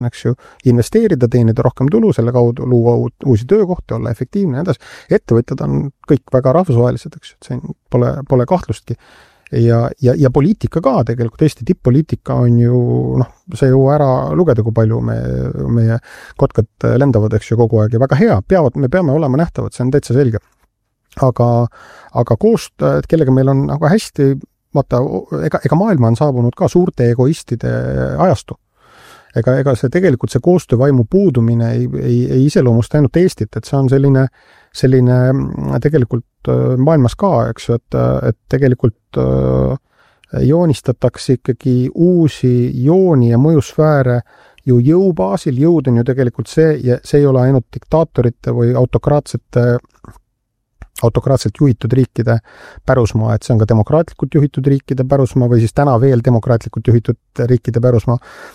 eks ju, investeerida, teenida rohkem tulu, selle kaudu luua uusi töökohti, olla efektiivne ja edasi. Ettevõtjad on kõik väga rahvusvahelised, eks ju, et siin pole kahtlustki. Ja poliitika ka tegelikult, Eesti tipp-poliitika on ju, see ju ära lugeda, kui palju meie kotkad lendavad, eks ju, kogu aeg ja väga hea, me peame olema nähtavad, see on täitsa selge. Aga koostöö, kellega meil on nagu hästi, vaata, ega maailma on saabunud ka suurte egoistide ajastu. Ega see tegelikult see koostöövaimu puudumine ei iseloomusta ainult Eestit, et see on selline tegelikult maailmas ka, eks ju, et tegelikult joonistatakse ikkagi uusi jooni ja mõjusfääre ju jõubaasil. Jõud on ju tegelikult see, ja see ei ole ainult diktaatorite või autokraatselt juhitud riikide pärusmaa, et see on ka demokraatlikult juhitud riikide pärusmaa või siis täna veel demokraatlikult juhitud riikide pärusmaa.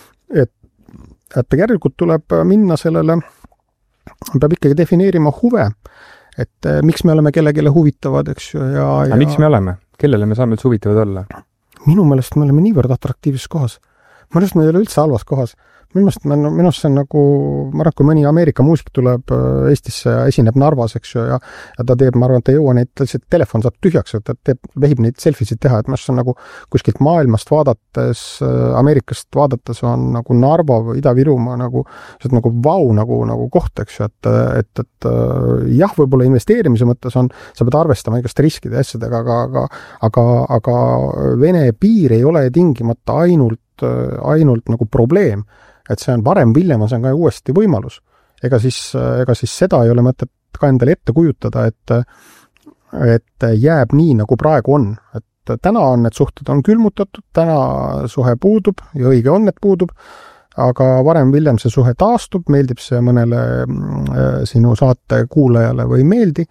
Et järelikult tuleb minna sellele, peab ikkagi defineerima huve, et miks me oleme kellegile huvitavad, eks ju. Ja miks me oleme? Kellele me saame üldse huvitavad olla? Minu meelest me oleme niivõrd atraktiivses kohas. Minu meelest me ei ole üldse halvas kohas. Minu meelest see on nagu, ma arvan, kui mõni Ameerika muusik tuleb Eestisse ja esineb Narvas, eks ju, ja ta teeb, ma arvan, et ta ei jõua neid, telefon saab tühjaks, et ta vehib neid selfisid teha, et see on nagu kuskilt maailmast vaadates, Ameerikast vaadates on nagu Narva või Ida-Virumaa nagu vau, nagu koht, eks ju, et jah, võib-olla investeerimise mõttes on, sa pead arvestama igast riskide asjadega, aga Vene piir ei ole tingimata ainult nagu probleem. Et see on varem Viljem, see on ka uuesti võimalus. Ega siis seda ei ole mõtet ka endale ette kujutada, et jääb nii, nagu praegu on. Et täna on need suhted on külmutatud, täna suhe puudub ja õige on, et puudub, aga varem Viljem see suhe taastub, meeldib see mõnele sinu saate kuulajale või meeldi,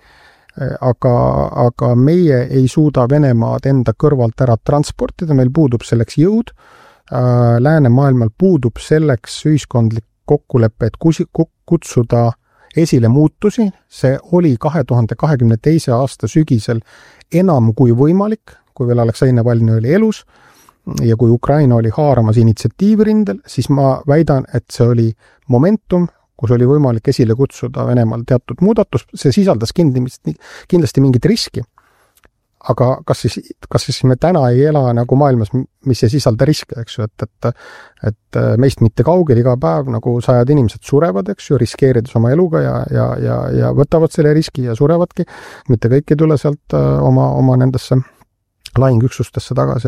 aga meie ei suuda Venemaad enda kõrvalt ära transportida, meil puudub selleks jõud, läänemaailmal puudub selleks ühiskondlik kokkulepe, et kutsuda esile muutusi. See oli 2022. aasta sügisel enam kui võimalik, kui veel Aleksei Navalnõi oli elus ja kui Ukraina oli haaramas initsiatiivrindel, siis ma väidan, et see oli momentum, kus oli võimalik esile kutsuda Venemaal teatud muudatus. See sisaldas kindlasti mingit riski. Aga kas siis me täna ei ela nagu maailmas, mis ei sisalda riske, eks ju, et meist mitte kaugel iga päev nagu 100 inimesed surevad, eks ju, riskeerides oma eluga ja võtavad selle riski ja surevadki. Mitte kõik ei tule sealt oma nendesse lahingüksustesse tagasi.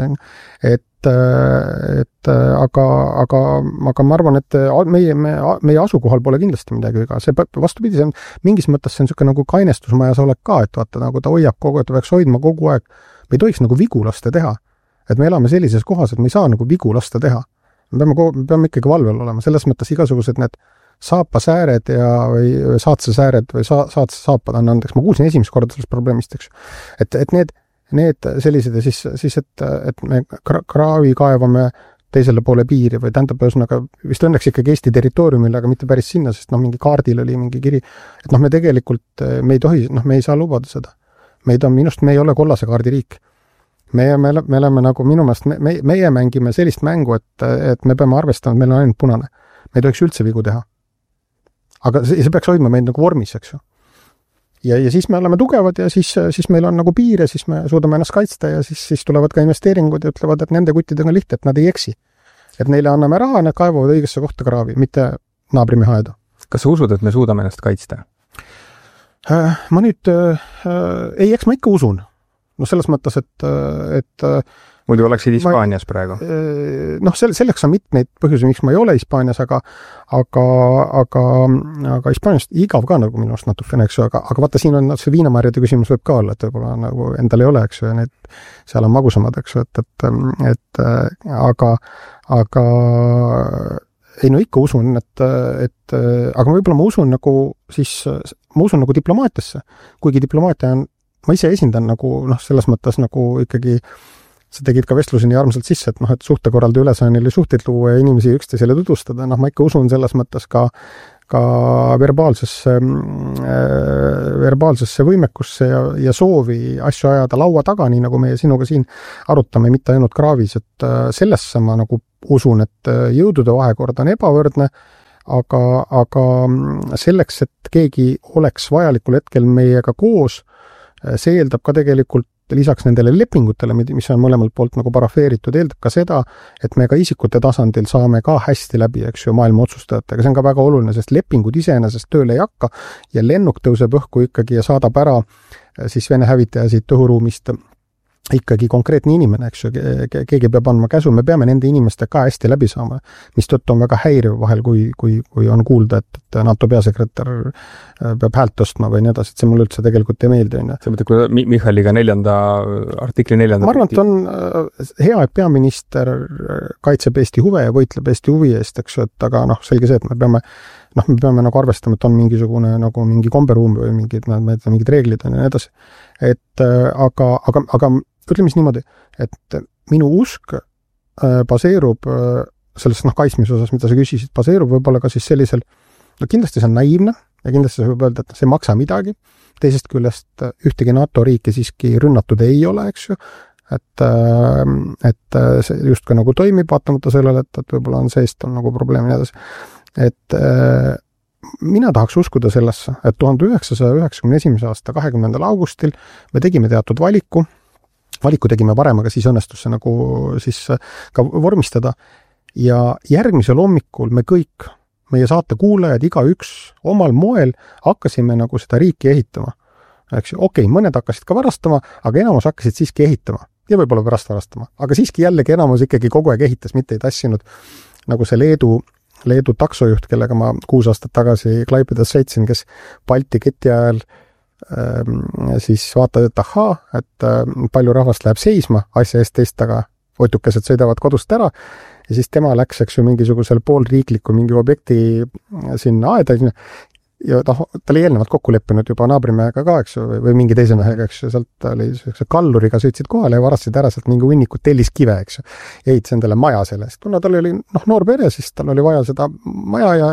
Aga ma arvan, et meie asukohal pole kindlasti midagi viga. See vastupidi, see on mingis mõttes see on niisugune nagu kainestusmajas olek ka, et vaata, nagu ta hoiab kogu aeg, ta peaks hoidma kogu aeg. Me ei tohiks nagu vigu lasta teha. Et me elame sellises kohas, et me ei saa nagu vigu lasta teha. Me peame ikkagi valvel olema. Selles mõttes igasugused need saapasääred või saatsesääred või saapad on andeks. Ma kuulsin esimest korda sellest probleemist, eks. Et need sellised ja siis et me kraavi kaevame teisele poole piiri või tähendab ühesõnaga vist õnneks ikkagi Eesti territooriumil, aga mitte päris sinna, sest mingi kaardil oli mingi kiri, et me tegelikult me ei tohi, me ei saa lubada seda. Me ei ole kollase kaardi riik. Me oleme nagu minu meelest, meie mängime sellist mängu, et me peame arvestama, et meil on ainult punane. Me ei tohiks üldse vigu teha. Aga see peaks hoidma meid nagu vormis, eks ju. Ja siis me oleme tugevad ja siis meil on nagu piir ja siis me suudame ennast kaitsta ja siis tulevad ka investeeringud ja ütlevad, et nende kuttidega on lihtne, et nad ei eksi. Et neile anname raha, need kaevavad õigesse kohta kraavi, mitte naabrimehaeda. Kas sa usud, et me suudame ennast kaitsta? Ma nüüd, eks ma ikka usun. No selles mõttes, et muidu oleksid Hispaanias praegu? Selleks on mitmeid põhjusi, miks ma ei ole Hispaanias, aga Hispaaniast igav ka nagu minu arust natukene, eks ju, aga vaata, siin on see viinamarjade küsimus võib ka olla, et võib-olla nagu endal ei ole, eks ju, ja need seal on magusamad, eks ju, aga ei, no ikka usun, aga võib-olla ma usun nagu diplomaatiasse, kuigi diplomaatia on, ma ise esindan nagu, selles mõttes nagu ikkagi sa tegid ka vestluseni armsalt sisse, et suhtekorralda ülesanne oli suhteid luua ja inimesi üksteisele tutvustada. Ma ikka usun selles mõttes ka verbaalsesse verbaalsesse võimekusse ja soovi asju ajada laua taga, nii nagu meie sinuga siin arutame, mitte ainult kraavis, et sellesse ma nagu usun, et jõudude vahekord on ebavõrdne, aga selleks, et keegi oleks vajalikul hetkel meiega koos, see eeldab ka tegelikult lisaks nendele lepingutele, mis on mõlemalt poolt nagu parafeeritud, eeldab ka seda, et me ka isikute tasandil saame ka hästi läbi, eks ju, maailma otsustajatega. See on ka väga oluline, sest lepingud iseenesest tööle ei hakka ja lennuk tõuseb õhku ikkagi ja saadab ära siis Vene hävitaja siit õhuruumist ikkagi konkreetne inimene, eks ju, keegi peab andma käsu, me peame nende inimeste ka hästi läbi saama, mis tõttu on väga häiriv vahel, kui on kuulda, et NATO peasekretär peab häält tõstma või nii edasi, et see mulle üldse tegelikult ei meeldi. See mõtleb, kui Michaliga artikli 4. Ma arvan, et on hea, et peaminister kaitseb Eesti huve ja võitleb Eesti huvi eest, eks ju, et aga selge see, et me peame nagu arvestama, et on mingisugune nagu mingi komberuum või mingid reeglid on ja nii edasi. Et aga ütleme siis niimoodi, et minu usk baseerub selles kaitsmise osas, mida sa küsisid, baseerub võib-olla ka siis sellisel, kindlasti see on naiivne ja kindlasti see võib öelda, et see ei maksa midagi. Teisest küljest ühtegi NATO riiki siiski rünnatud ei ole, eks ju, et see just ka nagu toimib, vaatamata sellele, et võib-olla on seest on nagu probleem ja nii edasi. Et mina tahaks uskuda sellesse, et 1991. aasta 20. augustil me tegime teatud valiku tegime varem, aga siis õnnestus see nagu siis ka vormistada ja järgmisel hommikul me kõik, meie saate kuulajad, igaüks omal moel hakkasime nagu seda riiki ehitama. Eks ju, okei, mõned hakkasid ka varastama, aga enamus hakkasid siiski ehitama ja võib-olla pärast varastama, aga siiski jällegi enamus ikkagi kogu aeg ehitas, mitte ei tassinud nagu see Leedu taksojuht, kellega ma 6 aastat tagasi Klaipedas sõitsin, kes Balti keti ajal siis vaatad, et ahaa, et palju rahvast läheb seisma asja eest teist taga, otukesed sõidavad kodust ära ja siis tema läks, eks ju, mingisugusel poolriikliku mingi objekti sinna aeda ja ta oli eelnevalt kokku leppinud juba naabrimehega ka, eks ju, või mingi teise mehega, eks ju, sealt oli kalluriga sõitsid kohale ja varastasid ära sealt mingi hunniku telliskive, eks ju, ja ehitas endale maja sellest. Kuna tal oli noor pere, siis tal oli vaja seda maja ja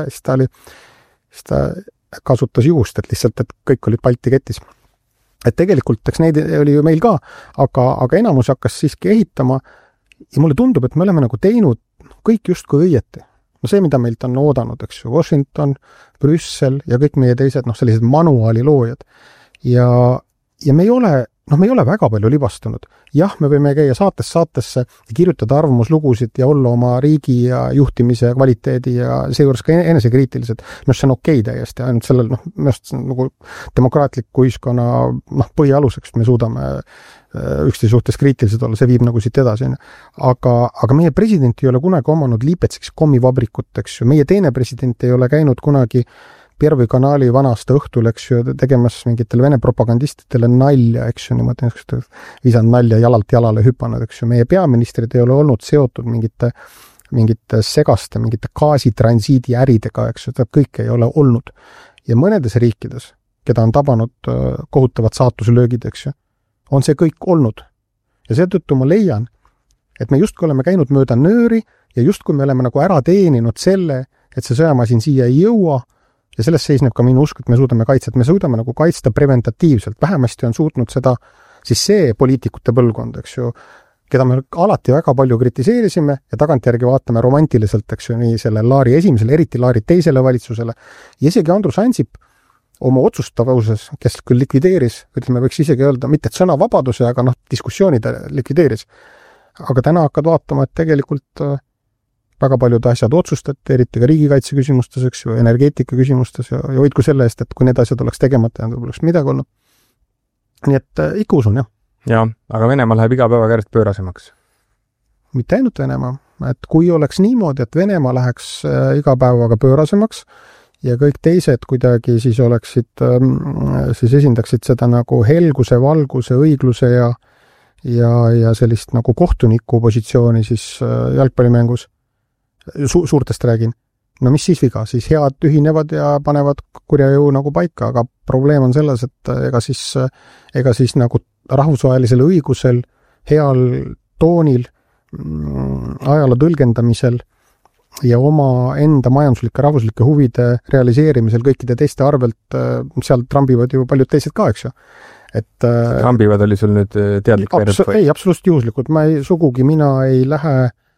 siis ta kasutas juhust, et lihtsalt, et kõik olid Balti ketis. Et tegelikult, eks neid oli ju meil ka, aga enamus hakkas siiski ehitama ja mulle tundub, et me oleme nagu teinud kõik justkui õieti. See, mida meilt on oodanud, eks ju, Washington, Brüssel ja kõik meie teised, sellised manuaali loojad. Ja me ei ole väga palju libastunud. Jah, me võime käia saatesse ja kirjutada arvamuslugusid ja olla oma riigi ja juhtimise kvaliteedi ja seejuures ka enesekriitilised. See on okei täiesti, ainult sellel, nagu demokraatliku ühiskonna põhialuseks me suudame üksteise suhtes kriitilised olla, see viib nagu siit edasi. Aga meie president ei ole kunagi omanud Liipetsiks kommivabrikut, eks ju. Meie teine president ei ole käinud kunagi Pervi kanaali vanasta õhtul, eks ju, tegemas mingitele Vene propagandistidele nalja, eks ju, niimoodi visanud nalja jalalt jalale hüpanud, eks ju. Meie peaministrid ei ole olnud seotud mingite segaste, mingite gaasitransiidi äridega, eks ju, kõik ei ole olnud. Ja mõnedes riikides, keda on tabanud kohutavad saatuslöögid, eks ju, on see kõik olnud. Ja seetõttu ma leian, et me justkui oleme käinud mööda nööri ja justkui me oleme nagu ära teeninud selle, et see sõjamasin siia ei jõua ja sellest seisneb ka minu usk, et me suudame kaitset. Me suudame nagu kaitsta preventatiivselt. Vähemasti on suutnud seda siis see poliitikute põlvkond, eks ju, keda me alati väga palju kritiseerisime ja tagantjärgi vaatame romantiliselt, eks ju, nii selle Laari esimesele, eriti Laari teisele valitsusele. Ja isegi Andrus Ansip oma otsustavuses, kes küll likvideeris, ütleme, võiks isegi öelda, mitte et sõnavabaduse, aga diskussioonid likvideeris. Aga täna hakkad vaatama, et tegelikult väga paljud asjad otsustati, eriti ka riigikaitse küsimustes, eks ju, energeetika küsimustes ja hoidku selle eest, et kui need asjad oleks tegemata ja oleks midagi olnud. Nii et ikka usun, jah. Jaa, aga Venemaa läheb iga päevaga järjest pöörasemaks. Mitte ainult Venemaa. Et kui oleks niimoodi, et Venemaa läheks iga päevaga pöörasemaks ja kõik teised kuidagi siis oleksid, siis esindaksid seda nagu helguse, valguse, õigluse ja sellist nagu kohtuniku positsiooni siis jalgpallimängus, suurtest räägin. No mis siis viga? Siis head ühinevad ja panevad kurja jõu nagu paika, aga probleem on selles, et ega siis nagu rahvusvahelisel õigusel, heal toonil, ajaloo tõlgendamisel ja oma enda majanduslike rahvuslike huvide realiseerimisel kõikide teiste arvelt, seal trambivad ju paljud teised ka, eks ju. Et trambivad oli sul nüüd teadlik ei, absoluutselt juhuslikult, mina ei lähe,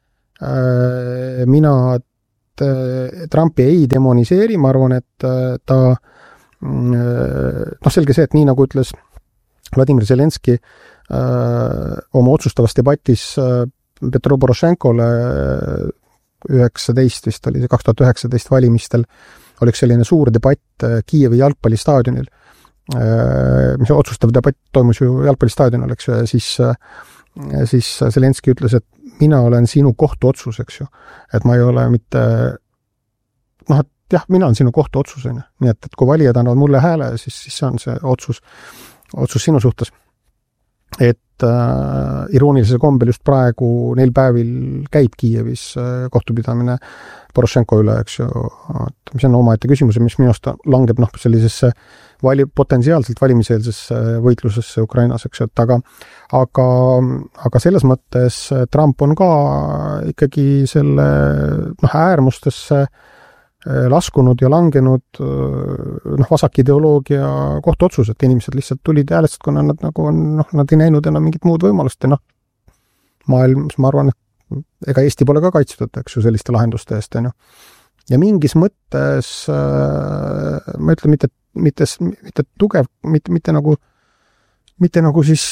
mina Trumpi ei demoniseeri, ma arvan, et ta selge see, et nii nagu ütles Vladimir Zelenski oma otsustavas debatis Petro Porošenkole 19 vist oli see 2019 valimistel, oli üks selline suur debatt Kiievi jalgpallistaadionil, mis otsustav debatt toimus ju jalgpallistaadionil, eks ju, ja siis Zelenski ütles, et mina olen sinu kohtuotsus, eks ju, et ma ei ole mitte, et jah, mina olen sinu kohtuotsus, nii et kui valijad annavad mulle hääle, siis see on see otsus sinu suhtes. Et iroonilisel kombel just praegu neil päevil käib Kiievis kohtupidamine Porošenko üle, eks ju, mis on omaette küsimus, mis minust langeb sellisesse potentsiaalselt valimiseelsesse võitlusesse Ukrainas, eks ju, et aga selles mõttes Trump on ka ikkagi selle äärmustesse laskunud ja langenud vasakideoloogia kohtuotsus, et inimesed lihtsalt tulid ja häälestasid, kuna nad nad ei näinud enam mingit muud võimalust ja maailmas, ma arvan, et ega Eesti pole ka kaitstud, eks ju, selliste lahenduste eest, ja mingis mõttes ma ütlen, mitte tugev, mitte nagu siis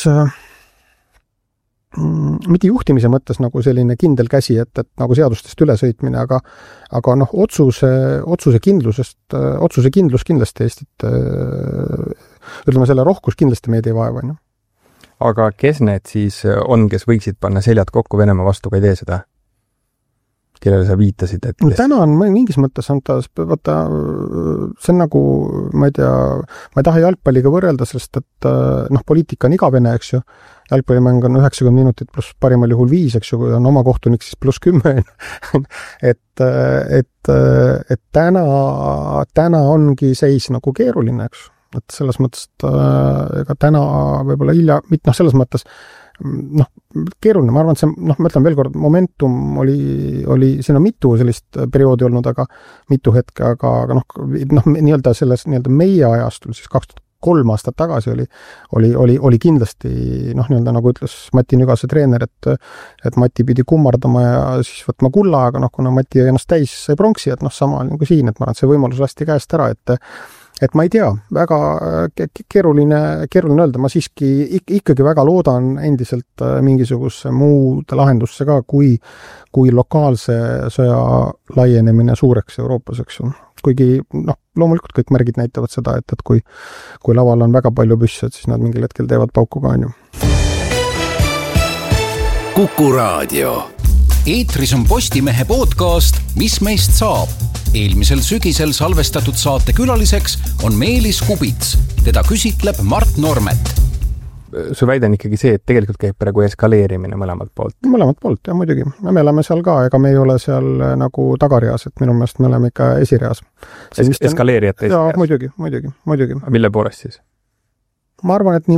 mitte juhtimise mõttes nagu selline kindel käsi, et nagu seadustest ülesõitmine, aga otsuse kindlus kindlasti Eestit, ütleme selle rohkus kindlasti meid ei vaeva. Aga kes need siis on, kes võiksid panna seljad kokku Venemaa vastu, ka ei tee seda? Kellele sa viitasid? Täna on mingis mõttes vaata, see on nagu, ma ei tea, ma ei taha jalgpalliga võrrelda, sest et poliitika on igavene, eks ju. Jalgpallimäng on 90 minutit pluss parimal juhul 5, eks ju, kui on oma kohtunik, siis pluss 10. et täna ongi seis nagu keeruline, eks. Et selles mõttes, ega täna võib-olla hilja, selles mõttes keeruline, ma arvan, et see, ma ütlen veel kord, momentum oli, siin on mitu sellist perioodi olnud, aga mitu hetke, aga nii-öelda selles nii-öelda meie ajastul, siis 2003 aastat tagasi oli kindlasti, nii-öelda nagu ütles Mati Nügase treener, et Mati pidi kummardama ja siis võtma kulla, aga kuna Mati ennast täis sai pronksi, et sama nagu siin, et ma arvan, et see võimalus lasti käest ära, et ma ei tea, väga keeruline öelda, ma siiski ikkagi väga loodan endiselt mingisuguse muude lahendusse ka, kui lokaalse sõja laienemine suureks Euroopas, eks ju. Kuigi, loomulikult kõik märgid näitavad seda, et kui laval on väga palju püsse, siis nad mingil hetkel teevad pauku ka, on ju. Kuku Raadio. Eetris on Postimehe podcast Mis meist saab? Eelmisel sügisel salvestatud saate külaliseks on Meelis Kubits. Teda küsitleb Mart Normet. Su väide on ikkagi see, et tegelikult käib praegu eskaleerimine mõlemalt poolt. Mõlemalt poolt, jah, muidugi. Me oleme seal ka, ega me ei ole seal nagu tagareas, et minu meelest me oleme ikka esireas. Eskaleerijate esireas? Jaa, muidugi. Mille poolest siis? Ma arvan, et nii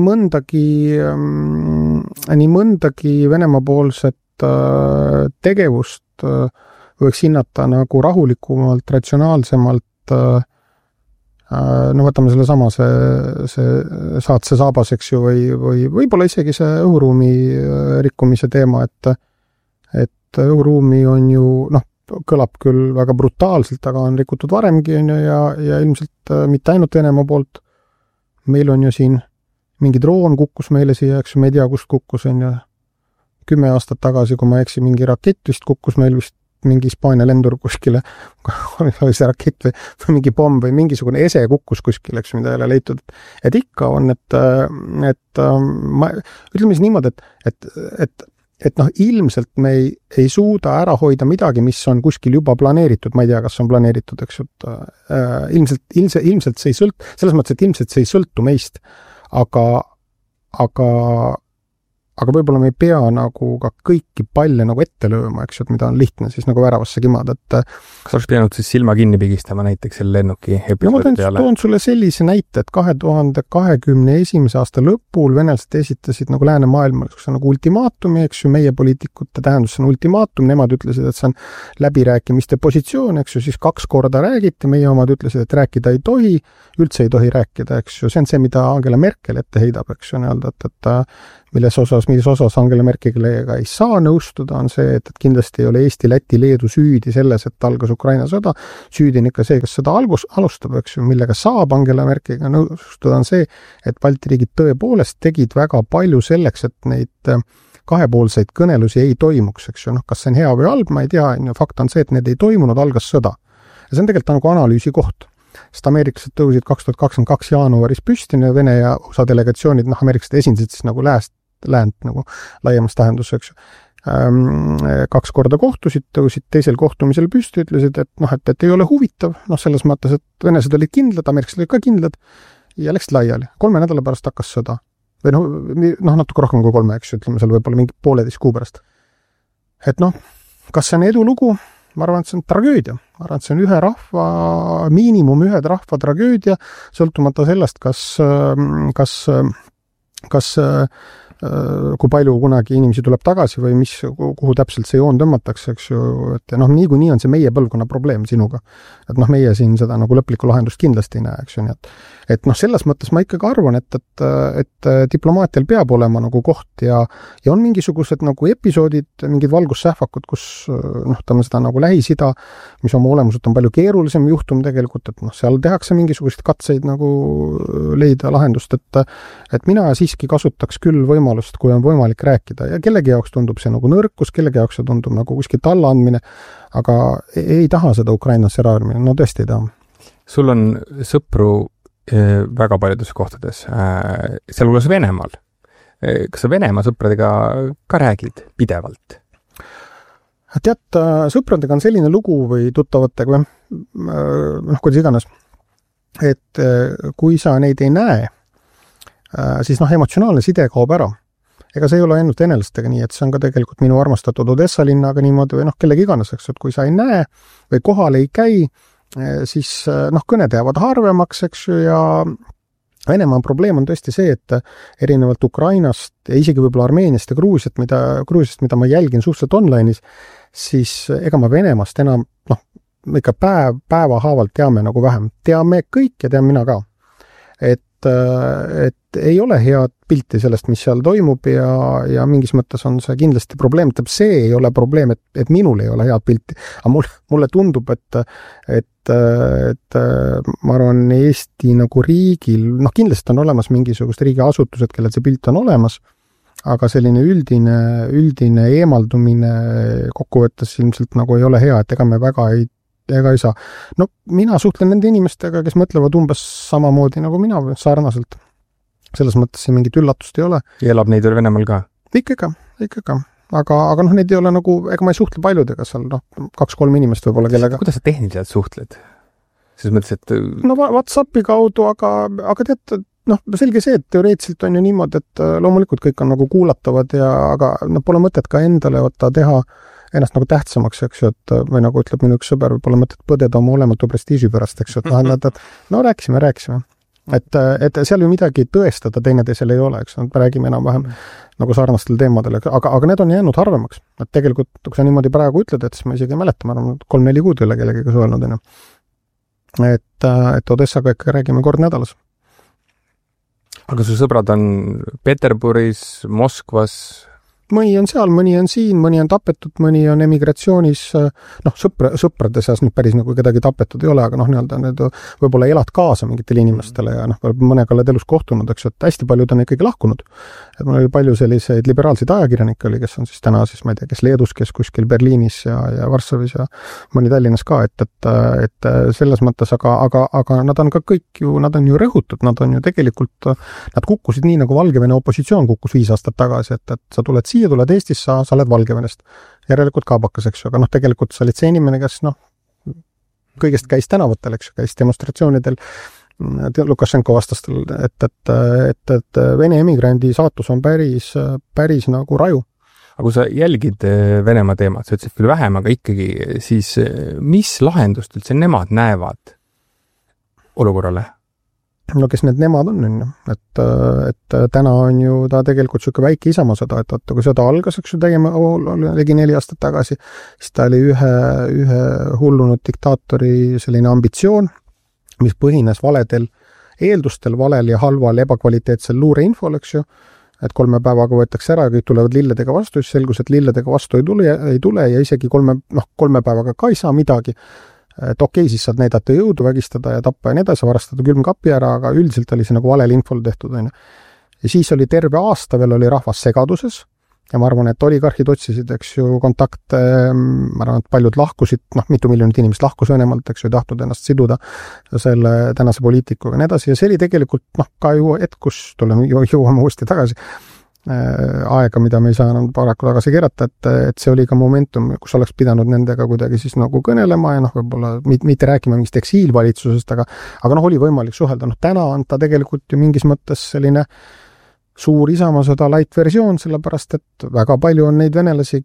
mõndagi Venemaa poolset tegevust võiks hinnata nagu rahulikumalt, ratsionaalsemalt, võtame selle sama, see saatse saabas, eks ju, või võib-olla isegi see õhuruumi rikkumise teema, et õhuruumi on ju, kõlab küll väga brutaalselt, aga on rikutud varemgi, on ju, ja ilmselt mitte ainult Venemaa poolt. Meil on ju siin mingi droon kukkus meile siia, eks ju, me ei tea, kust kukkus, on ju, 10 aastat tagasi, kui ma eksi, mingi rakett vist kukkus meil vist mingi Hispaania lendur kuskile, oli see rakett või mingi pomm või mingisugune ese kukkus kuskile, eks, mida ei ole leitud. Et ikka on, et ma ütleme siis niimoodi, et ilmselt me ei suuda ära hoida midagi, mis on kuskil juba planeeritud, ma ei tea, kas on planeeritud, eks, ilmselt see ei sõltu, selles mõttes, et ilmselt see ei sõltu meist, aga aga võib-olla me ei pea nagu ka kõiki palle nagu ette lööma, eks ju, et mida on lihtne siis nagu väravasse kimada, et kas oleks pidanud siis silma kinni pigistama näiteks selle lennuki episoodi peale? Ma toon sulle sellise näite, et 2021. aasta lõpul venelased esitasid nagu läänemaailma nagu ultimaatumi, eks ju, meie poliitikute tähendus on ultimaatum, nemad ütlesid, et see on läbirääkimiste positsioon, eks ju, siis 2 korda räägiti, meie omad ütlesid, et rääkida ei tohi, üldse ei tohi rääkida, eks ju, see on see, mida Angela Merkel ette heidab, eks ju, et milles osas Angela Merkeliga ei saa nõustuda, on see, et kindlasti ei ole Eesti, Läti, Leedu süüdi selles, et algas Ukraina sõda. Süüdi on ikka see, kes sõda alustab, eks ju, millega saab Angela Merkeliga nõustuda, on see, et Balti riigid tõepoolest tegid väga palju selleks, et neid kahepoolseid kõnelusi ei toimuks, eks ju, kas see on hea või halb, ma ei tea, fakt on see, et need ei toimunud, algas sõda. Ja see on tegelikult nagu analüüsi koht. Sest ameeriklased tõusid 2022 jaanuaris püsti, Vene ja USA delegatsioonid, ameeriklased esindasid siis nagu läänt nagu laiemas tähendus, eks ju. 2 korda kohtusid, tõusid teisel kohtumisel püsti, ütlesid, et ei ole huvitav, selles mõttes, et venelased olid kindlad, ameeriklased olid ka kindlad ja läksid laiali. 3 nädala pärast hakkas sõda. Või natuke rohkem kui 3, eks ju, ütleme seal võib-olla mingi 1,5 kuu pärast. Et kas see on edulugu? Ma arvan, et see on tragöödia. Ma arvan, et see on ühe rahva tragöödia, sõltumata sellest, kas kui palju kunagi inimesi tuleb tagasi või kuhu täpselt see joon tõmmatakse, eks ju, et niikuinii on see meie põlvkonna probleem sinuga. Et meie siin seda nagu lõplikku lahendust kindlasti ei näe, eks ju, nii et selles mõttes ma ikkagi arvan, et diplomaatial peab olema nagu koht ja on mingisugused nagu episoodid, mingid valgussähvakud, kus seda nagu Lähis-Ida, mis oma olemuselt on palju keerulisem juhtum tegelikult, et seal tehakse mingisuguseid katseid nagu leida lahendust, et mina siiski kasutaks küll võimalust, kui on võimalik rääkida ja kellegi jaoks tundub see nagu nõrkus, kellegi jaoks see tundub nagu kuskilt alla andmine, aga ei taha seda Ukrainas ära armine, tõesti ei taha. Sul on sõpru väga paljudes kohtades, sealhulgas Venemaal. Kas sa Venemaa sõpradega ka räägid pidevalt? Tead, sõpradega on selline lugu või tuttavatega, kuidas iganes, et kui sa neid ei näe, siis emotsionaalne side kaob ära. Ega see ei ole ainult venelastega nii, et see on ka tegelikult minu armastatud Odessa linnaga niimoodi või kellegi iganes, eks, et kui sa ei näe või kohal ei käi, siis kõned jäävad harvemaks, eks ju, ja Venemaa probleem on tõesti see, et erinevalt Ukrainast ja isegi võib-olla Armeeniast ja Gruusiast, mida ma jälgin suhteliselt online'is, siis ega ma Venemaast enam, ikka päeva haavalt teame nagu vähem. Teame kõik ja tean mina ka. Et ei ole head pilti sellest, mis seal toimub ja mingis mõttes on see kindlasti probleem. See ei ole probleem, et minul ei ole head pilti. Aga mulle tundub, et ma arvan, Eesti nagu riigil, kindlasti on olemas mingisugust riigiasutused, kellel see pilt on olemas, aga selline üldine eemaldumine kokkuvõttes ilmselt nagu ei ole hea, et ega me väga ei saa. Mina suhtlen nende inimestega, kes mõtlevad umbes samamoodi nagu mina, sarnaselt. Selles mõttes see mingit üllatust ei ole. Ja elab neid veel Venemaal ka? Ikka. Aga neid ei ole nagu, ega ma ei suhtle paljudega seal, 2-3 inimest võib-olla kellega. Kuidas sa tehniliselt suhtled? Selles mõttes, et... WhatsAppi kaudu, aga tead, selge see, et teoreetiliselt on ju niimoodi, et loomulikult kõik on nagu kuulatavad aga pole mõtet ka endale teha ennast nagu tähtsamaks, eks ju, et või nagu ütleb minu üks sõber, pole mõtet põdeda oma olematu prestiiži pärast, eks ju, et rääkisime. Et seal ju midagi tõestada teineteisel ei ole, eks, me räägime enam-vähem nagu sarnastel teemadel, aga need on jäänud harvemaks. Et tegelikult, kui sa niimoodi praegu ütled, et siis ma isegi ei mäleta, ma arvan, 3-4 kuud ei ole kellegiga suhelnud enne. Et Odessaga ikka räägime kord nädalas. Aga su sõbrad on Peterburis, Moskvas? Mõni on seal, mõni on siin, mõni on tapetud, mõni on emigratsioonis, sõprade seas nüüd päris nagu kedagi tapetud ei ole, aga need võib-olla elad kaasa mingitele inimestele ja mõnega oled elus kohtunud, eks, et hästi paljud on ikkagi lahkunud. Et mul oli palju selliseid liberaalseid ajakirjanikke oli, kes on siis täna siis, ma ei tea, kes Leedus, kes kuskil Berliinis ja Varssavis ja mõni Tallinnas ka, et selles mõttes, aga nad on ka kõik ju, nad on ju rõhutud, nad on ju tegelikult, nad kukkusid nii nagu Valgevene opositsioon kukkus 5 aastat tagasi, et sa tuled siia, tuled Eestisse, sa oled Valgevenest. Järelikult kaabakas, eks ju, aga tegelikult sa olid see inimene, kes kõigest käis tänavatel, eks ju, käis demonstratsioonidel Lukašenko vastastel, et Vene emigrandi saatus on päris nagu raju. Aga kui sa jälgid Venemaa teemat, sa ütlesid küll vähem, aga ikkagi, siis mis lahendust üldse nemad näevad olukorrale? No kes need nemad on, et täna on ju ta tegelikult selline väike Isamaa sõda, et kui sõda algas, eks ju, ligi 4 aastat tagasi, siis ta oli ühe hullunud diktaatori selline ambitsioon, mis põhines valedel eeldustel, valel ja halval ebakvaliteetsel luureinfol, eks ju, et 3 päevaga võetakse ära ja kõik tulevad lilledega vastu, siis selgus, et lilledega vastu ei tule ja isegi 3 päevaga ka ei saa midagi. Et okei, siis saad näidata jõudu, vägistada ja tappa ja nii edasi, varastada külmkapi ära, aga üldiselt oli see nagu valel infol tehtud. Ja siis oli terve aasta veel oli rahvas segaduses ja ma arvan, et oligarhid otsisid, eks ju, kontakte, ma arvan, et paljud lahkusid, mitu miljonit inimest lahkus Venemaalt, eks ju, ei tahtnud ennast siduda selle tänase poliitikuga ja nii edasi ja see oli tegelikult ka ju hetk, kus jõuame uuesti tagasi aega, mida me ei saa enam paraku tagasi keerata, et see oli ka momentum, kus oleks pidanud nendega kuidagi siis nagu kõnelema ja võib-olla mitte rääkima mingist eksiilvalitsusest, aga oli võimalik suhelda. Täna on ta tegelikult ju mingis mõttes selline suur Isamaa sõda light versioon, sellepärast et väga palju on neid venelasi,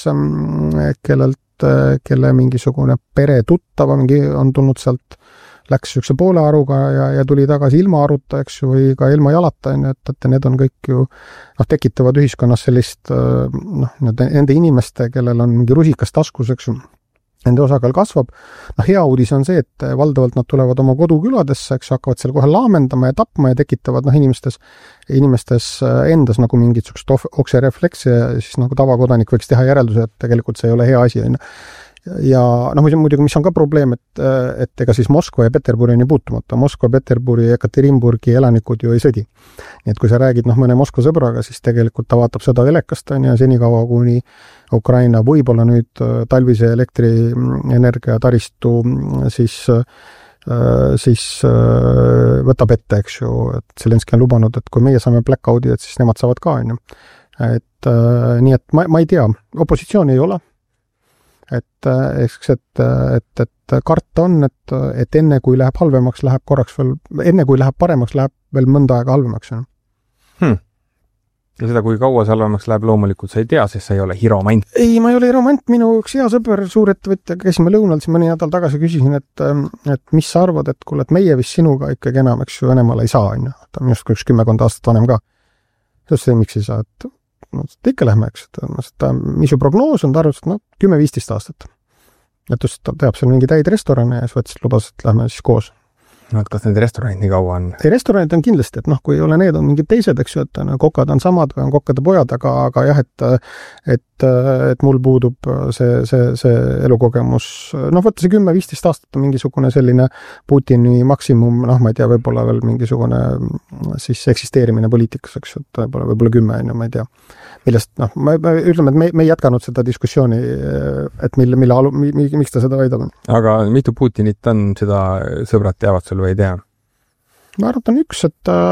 kelle mingisugune pere tuttava on tulnud sealt, läks üks poole aruga ja tuli tagasi ilma aruta, eks ju, või ka ilma jalata, et need on kõik ju tekitavad ühiskonnas sellist nende inimeste, kellel on mingi rusikas taskus, eks ju, nende osakaal kasvab. Hea uudis on see, et valdavalt nad tulevad oma koduküladesse, eks hakkavad seal kohe laamendama ja tapma ja tekitavad inimestes endas nagu mingit okserefleksi ja siis nagu tavakodanik võiks teha järelduse, et tegelikult see ei ole hea asi, ja muidugi, mis on ka probleem, et ega siis Moskva ja Peterburi on ju puutumata. Moskva, Peterburi ja Ekaterinburgi elanikud ju ei sõdi. Nii et kui sa räägid mõne Moskva sõbraga, siis tegelikult ta vaatab sõda telekast ja senikaua, kuni Ukraina võib-olla nüüd talvise elektrienergia taristu siis võtab ette, eks ju, et Zelenski on lubanud, et kui meie saame blackout'i, et siis nemad saavad ka, on ju. Nii et ma ei tea, opositsiooni ei ole. Et karta on, et enne kui läheb halvemaks, enne kui läheb paremaks, läheb veel mõnda aega halvemaks. Ja seda, kui kaua see halvemaks läheb, loomulikult sa ei tea, sest sa ei ole hiromant. Ei, ma ei ole hiromant, minu üks hea sõber, suurettevõtja, käisime lõunal, siis mõni nädal tagasi küsisin, et mis sa arvad, et kuule, et meie vist sinuga ikkagi enam, eks ju, Venemaal ei saa, on ju. Ta on just 10 aastat vanem ka. See miks ei saa, et ikka lähme, eks, mis ju prognoos on, ta arvas, 10-15 aastat. Et ta teab seal mingi täid restorane ja siis võttis lubas, et lähme siis koos. Et kas need restoranid nii kaua on? Ei, restoranid on kindlasti, et kui ei ole need, on mingid teised, eks ju, et kokad on samad või on kokkade pojad, aga jah, et mul puudub see elukogemus. Võtta see 10-15 aastat on mingisugune selline Putini maksimum, ma ei tea, võib-olla veel mingisugune siis eksisteerimine poliitikas, eks ju, et võib-olla 10, ma ei tea. Millest, ütleme, et me ei jätkanud seda diskussiooni, et miks ta seda väidab. Aga mitu Putinit on, seda sõbrad teavad sul või ei tea? Ma arvan üks,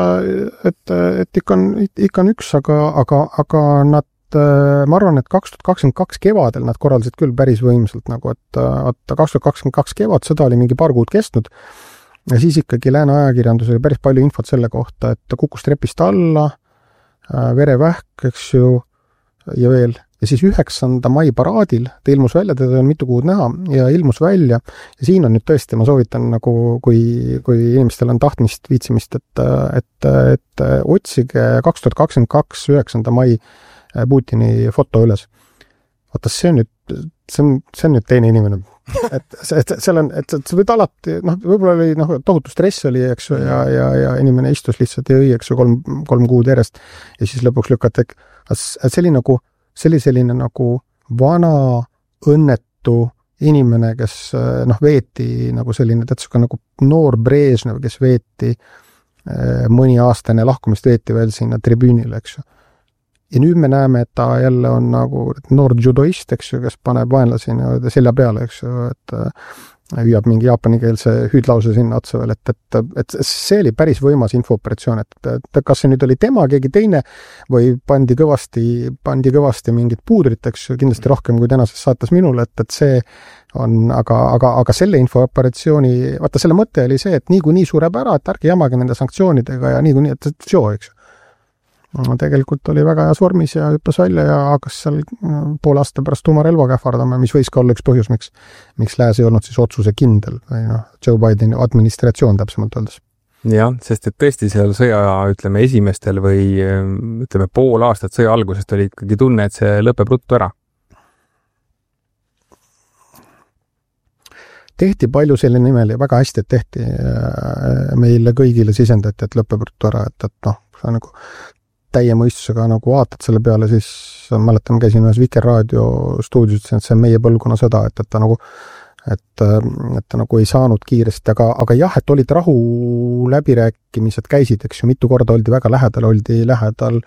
et ikka on üks, aga nad, ma arvan, et 2022 kevadel nad korraldasid küll päris võimsalt, et 2022 kevad, sõda oli mingi paar kuud kestnud ja siis ikkagi lääne ajakirjandus oli päris palju infot selle kohta, et ta kukkus trepist alla, verevähk, eks ju, ja veel. Ja siis 9. mai paraadil ta ilmus välja, teda on mitu kuud näha ja ilmus välja. Ja siin on nüüd tõesti, ma soovitan, kui inimestel on tahtmist, viitsimist, et otsige 2022 9. mai Putini foto üles. Vaata, see on nüüd teine inimene. Et seal on, et sa võid alati, võib-olla oli, tohutu stress oli, eks ju, ja inimene istus lihtsalt ja õi, eks ju, 3 kuud järjest ja siis lõpuks lükati, et selline nagu vana õnnetu inimene, kes veeti nagu selline, täitsa nagu noor Brežnev, kes veeti mõni aastane lahkumist veeti veel sinna tribüünile, eks ju. Ja nüüd me näeme, et ta jälle on nagu noor judoist, eks ju, kes paneb vaenlasi selja peale, eks ju, hüüab mingi jaapanikeelse hüüdlause sinna otsa veel, et see oli päris võimas infooperatsioon, et kas see nüüd oli tema, keegi teine või pandi kõvasti mingit puudrit, eks kindlasti rohkem kui tänases saates minule, et see on, aga selle infooperatsiooni, vaata selle mõte oli see, et niikuinii sureb ära, et ärge jamage nende sanktsioonidega ja niikuinii, et joo, eks. Tegelikult oli väga heas vormis ja hüppas välja ja hakkas seal poole aasta pärast tuumarelvaga ähvardama, mis võis ka olla üks põhjus, miks lääs ei olnud siis otsuse kindel või Joe Bideni administratsioon täpsemalt öeldes. Jah, sest et tõesti seal sõja, ütleme, esimestel või ütleme, pool aastat sõja algusest oli ikkagi tunne, et see lõpeb ruttu ära. Tehti palju selle nimel ja väga hästi, et tehti meile kõigile sisendati, et lõpeb ruttu ära, et noh, see on nagu täie mõistusega nagu vaatad selle peale, siis mäletan, käisin ühes Vikerraadio stuudios, et see on meie põlvkonna sõda, et ta nagu ei saanud kiiresti, aga jah, et olid rahu läbirääkimised käisid, eks ju, mitu korda oldi väga lähedal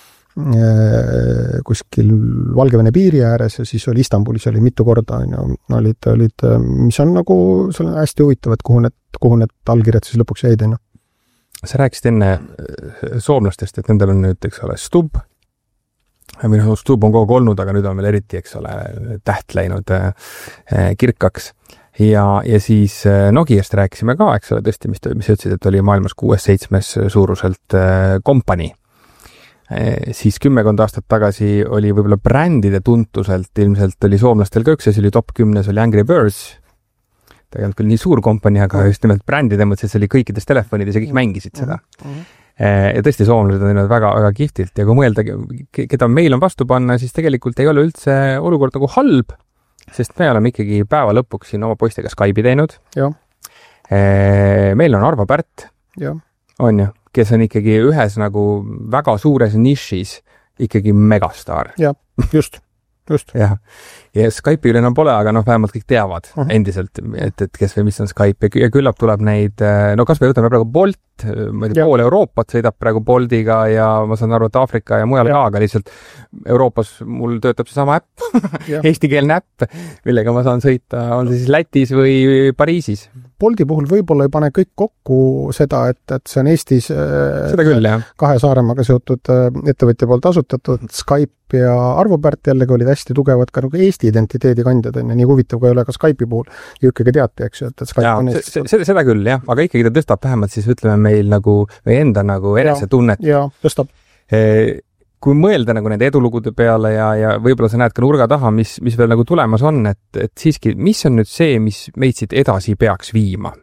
kuskil Valgevene piiri ääres ja siis oli Istanbulis oli mitu korda, olid, mis on nagu hästi huvitav, et kuhu need allkirjad siis lõpuks jäid, Sa rääkisid enne soomlastest, et nendel on nüüd, eks ole, Stub. Stub on kogu olnud, aga nüüd on veel eriti, eks ole, täht läinud kirkaks. Ja siis Nokiast rääkisime ka, eks ole, tõesti, mis ütlesid, et oli maailmas 6-7 suuruselt kompanii. Siis 10 aastat tagasi oli võib-olla brändide tuntuselt, ilmselt oli soomlastel ka üks, see oli top 10, oli Angry Birds. Tegelikult küll nii suur kompanii, aga just nimelt brändide mõttes, see oli kõikides telefonides ja kõik mängisid seda. Ja tõesti soomlased on teinud väga, väga kihvtilt ja kui mõelda, keda meil on vastu panna, siis tegelikult ei ole üldse olukord nagu halb, sest me oleme ikkagi päeva lõpuks siin oma poistega Skype'i teinud. Ja. Meil on Arvo Pärt, on ju, kes on ikkagi ühes nagu väga suures nišis ikkagi megastaar. Ja, just. Jah. Ja Skype'i üle enam pole, aga vähemalt kõik teavad endiselt, et kes või mis on Skype ja küllap tuleb neid, kas me võtame praegu Bolt, ma ei tea, pool Euroopat sõidab praegu Boltiga ja ma saan aru, et Aafrika ja mujal ka, aga lihtsalt Euroopas mul töötab see sama äpp, eestikeelne äpp, millega ma saan sõita, on see siis Lätis või Pariisis. Bolti puhul võib-olla ei pane kõik kokku seda, et see on Eestis seda küll, jah. 2 Saaremaaga seotud ettevõtja poolt asutatud, Skype ja Arvo Pärt jällegi olid hästi tugevad ka nagu Eesti identiteedi kandjad, on ja nii huvitav ka ei ole ka Skype'i puhul. Ja ikkagi teate, eks ju, et Skype on Eestis. Seda küll, jah, aga ikkagi ta tõstab vähemalt siis ütleme meil nagu või enda nagu enesetunnet. Ja, tõstab. Kui mõelda nagu nende edulugude peale ja võib-olla sa näed ka nurga taha, mis veel nagu tulemas on, et siiski, mis on nüüd see, mis meid siit edasi peaks viima?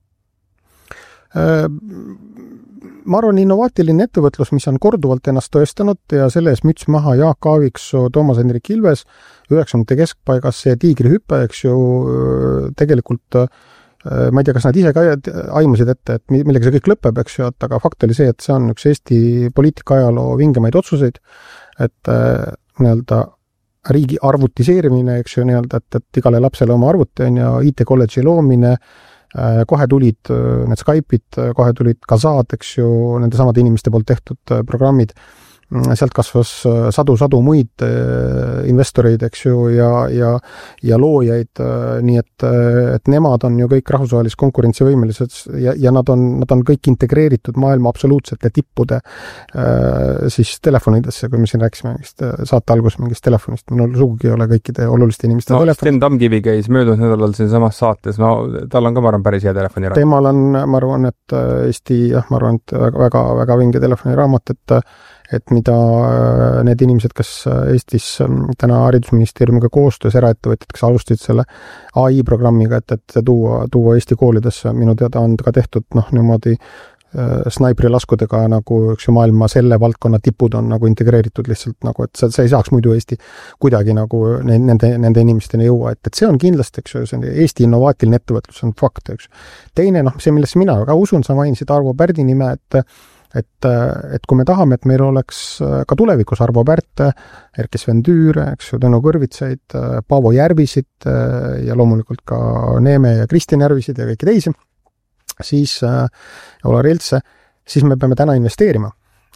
Ma arvan, innovaatiline ettevõtlus, mis on korduvalt ennast tõestanud ja selle ees müts maha Jaak Aaviksoo, Toomas Hendrik Ilves, 90. keskpaigas see tiigrihüpe, eks ju, tegelikult ma ei tea, kas nad ise ka aimusid ette, et millega see kõik lõpeb, eks ju, aga fakt oli see, et see on üks Eesti poliitika ajaloo vingemaid otsuseid, et nii-öelda riigi arvutiseerimine, eks ju, nii-öelda, et igale lapsele oma arvuti on ja IT-kolledži loomine, kohe tulid need Skype'id, kohe tulid Kazad, eks ju, nende samade inimeste poolt tehtud programmid, sealt kasvas sadu muid investoreid, eks ju, ja loojaid, nii et nemad on ju kõik rahvusvahelis konkurentsivõimelised ja nad on kõik integreeritud maailma absoluutsete tippude siis telefonidesse, kui me siin rääkisime saate alguses mingist telefonist, minul sugugi ei ole kõikide oluliste inimeste telefon. Sten Tamkivi käis möödunud nädalal siin samas saates, tal on ka, ma arvan, päris hea telefoniraamat. Temal on, ma arvan, et Eesti, ma arvan, et väga, väga vinge telefoniraamat, et mida need inimesed, kes Eestis täna haridusministeeriumiga koostöös eraettevõtjad, kes alustasid selle AI programmiga, et tuua Eesti koolidesse, minu teada on ka tehtud niimoodi snaiprilaskudega nagu üks maailma selle valdkonna tipud on nagu integreeritud lihtsalt nagu, et see ei saaks muidu Eesti kuidagi nagu nende inimesteni jõua, et see on kindlasti, eks ju, see on Eesti innovaatiline ettevõtlus, on fakt, eks. Teine, see, millesse mina väga usun, sa mainisid Arvo Pärdi nime, et kui me tahame, et meil oleks ka tulevikus Arvo Pärt, Erki Sven Tüüre, eks ju, Tõnu Kõrvitsaid, Paavo Järvisid ja loomulikult ka Neeme ja Kristjan Järvisid ja kõiki teisi, siis Olar Jeltse, siis me peame täna investeerima.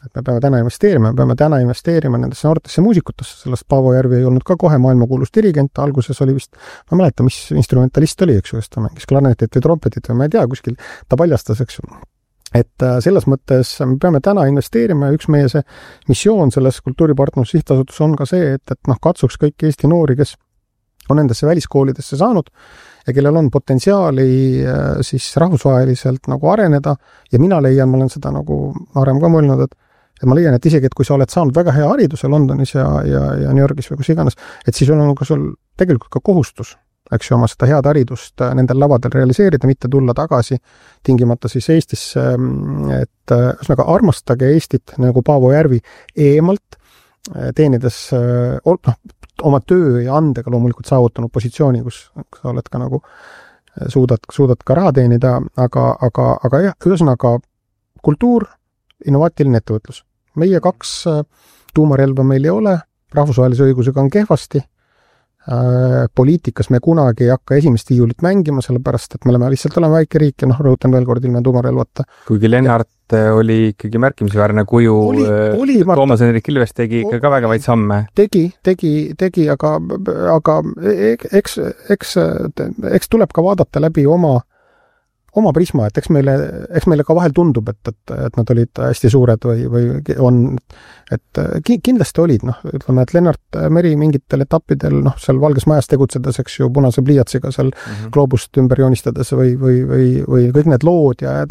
et me peame täna investeerima nendesse noortesse muusikutesse, sellest Paavo Järvi ei olnud ka kohe maailmakuulus dirigent, alguses oli vist, ma ei mäleta, mis instrumentalist oli, eks ju, kes ta mängis klarnetit või trompetit või ma ei tea, kuskil ta paljastas, eks ju. Et selles mõttes me peame täna investeerima ja üks meie see missioon selles Kultuuripartnerluse Sihtasutus on ka see, et katsuks kõik Eesti noori, kes on nendesse väliskoolidesse saanud ja kellel on potentsiaali siis rahvusvaheliselt nagu areneda ja mina leian, ma olen seda nagu varem ka mõelnud, et ma leian, et isegi, et kui sa oled saanud väga hea hariduse Londonis ja New Yorgis või kus iganes, et siis on ka sul tegelikult ka kohustus, eks ju, oma seda head haridust nendel lavadel realiseerida, mitte tulla tagasi tingimata siis Eestisse, et ühesõnaga armastage Eestit nagu Paavo Järvi eemalt, teenides oma töö ja andega loomulikult saavutanud positsiooni, kus sa oled ka nagu suudad ka raha teenida, aga jah, ühesõnaga kultuur, innovaatiline ettevõtlus. Meie 2 tuumarelva meil ei ole, rahvusvahelise õigusega on kehvasti, poliitikas me kunagi ei hakka esimest viiulit mängima, sellepärast, et me oleme väike riik ja rõhutan veel kord ilma tuumarelvata. Kuigi Lennart oli ikkagi märkimisväärne kuju, Toomas Hendrik Ilves tegi ikka ka väga vaid samme. Tegi, aga eks tuleb ka vaadata läbi oma prisma, et eks meile ka vahel tundub, et nad olid hästi suured või on, et kindlasti olid, ütleme, et Lennart Meri mingitel etappidel, seal Valges Majas tegutsedes, eks ju, punase pliiatsiga seal gloobust ümber joonistades või kõik need lood ja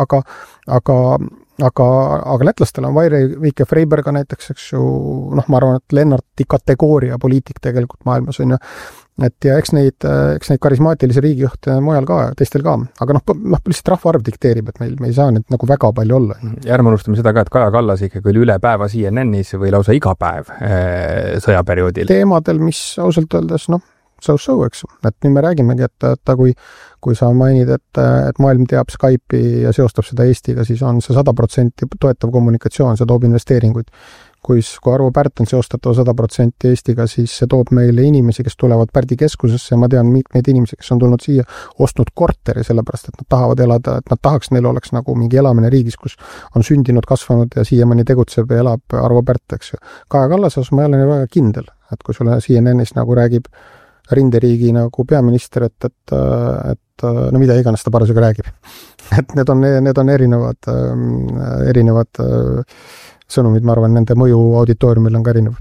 aga lätlastel on Vaire-Viike Freiberga näiteks, eks ju, ma arvan, et Lennarti kategooria poliitik tegelikult maailmas on ju, et ja eks neid karismaatilisi riigijuhte mujal ka, teistel ka, aga lihtsalt rahvaarv dikteerib, et me ei saa neid nagu väga palju olla. Ja ärme unustame seda ka, et Kaja Kallas ikkagi oli üle päeva CNN-is või lausa iga päev sõjaperioodil. Teemadel, mis ausalt öeldes, so, eks. Et nüüd me räägimegi, et kui sa mainid, et maailm teab Skype'i ja seostab seda Eestiga, siis on see 100% toetav kommunikatsioon, see toob investeeringuid. Kui Arvo Pärt on seostatav 100% Eestiga, siis see toob meile inimesi, kes tulevad Pärdi keskusesse ja ma tean mitmeid inimesi, kes on tulnud siia, ostnud korteri, sellepärast, et nad tahavad elada, et nad tahaks, neil oleks nagu mingi elamine riigis, kus on sündinud, kasvanud ja siiamaani tegutseb ja elab Arvo Pärt, eks ju. Kaja Kallasas ma ei ole väga kindel, et kui sulle CNN-is nagu räägib rinderiigi nagu peaminister, et mida iganes ta parasjagu räägib. Et need on erinevad sõnumid, ma arvan, nende mõju auditooriumil on ka erinev.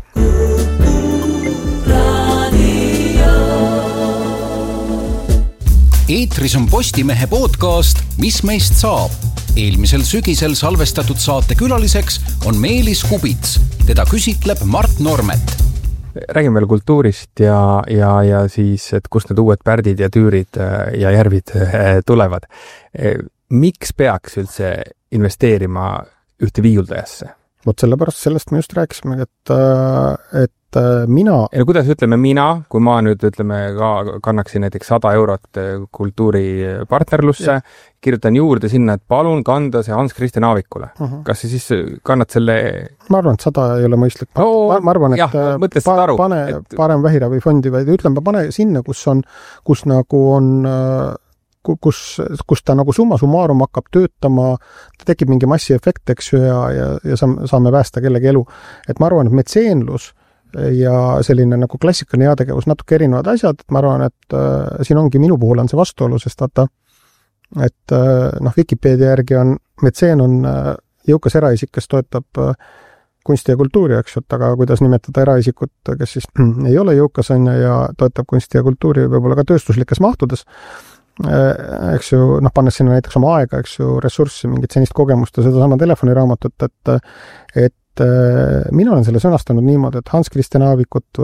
Eetris on Postimehe podcast Mis meist saab? Eelmisel sügisel salvestatud saate külaliseks on Meelis Kubits. Teda küsitleb Mart Normet. Räägime veel kultuurist ja siis, et kust need uued Pärdid ja Tüürid ja Järvid tulevad. Miks peaks üldse investeerima ühte viiuldajasse? Vot sellepärast sellest me just rääkisime, et mina... Ja kuidas ütleme mina, kui ma nüüd kannaksin näiteks 100 eurot kultuuripartnerlusse, kirjutan juurde sinna, et palun kanda see Hans Christian Aavikule. Kas see siis kannad selle... Ma arvan, et 100 ei ole mõistlik. Ma arvan, et parem vähiravifondi, vaid ütleme, pane sinna, kus nagu on... kus ta nagu summa summarum hakkab töötama, ta tekib mingi massiefekt, eks ju, ja saame päästa kellegi elu. Et ma arvan, et metseenlus ja selline nagu klassikaline heategevus natuke erinevad asjad, et ma arvan, et siin ongi minu puhul on see vastuolu, sest vaata, et Wikipedia järgi on metseen on jõukas eraisik, kes toetab kunsti ja kultuuri, eks ju, aga kuidas nimetada eraisikut, kes siis ei ole jõukas on ja toetab kunsti ja kultuuri võib-olla ka tööstuslikes mahtudes, eks ju, pannes sinna näiteks oma aega, eks ju, ressurssi, mingit senist kogemust ja seda sama telefoniraamatut, et mina olen selle sõnastanud niimoodi, et Hans Christian Aavikut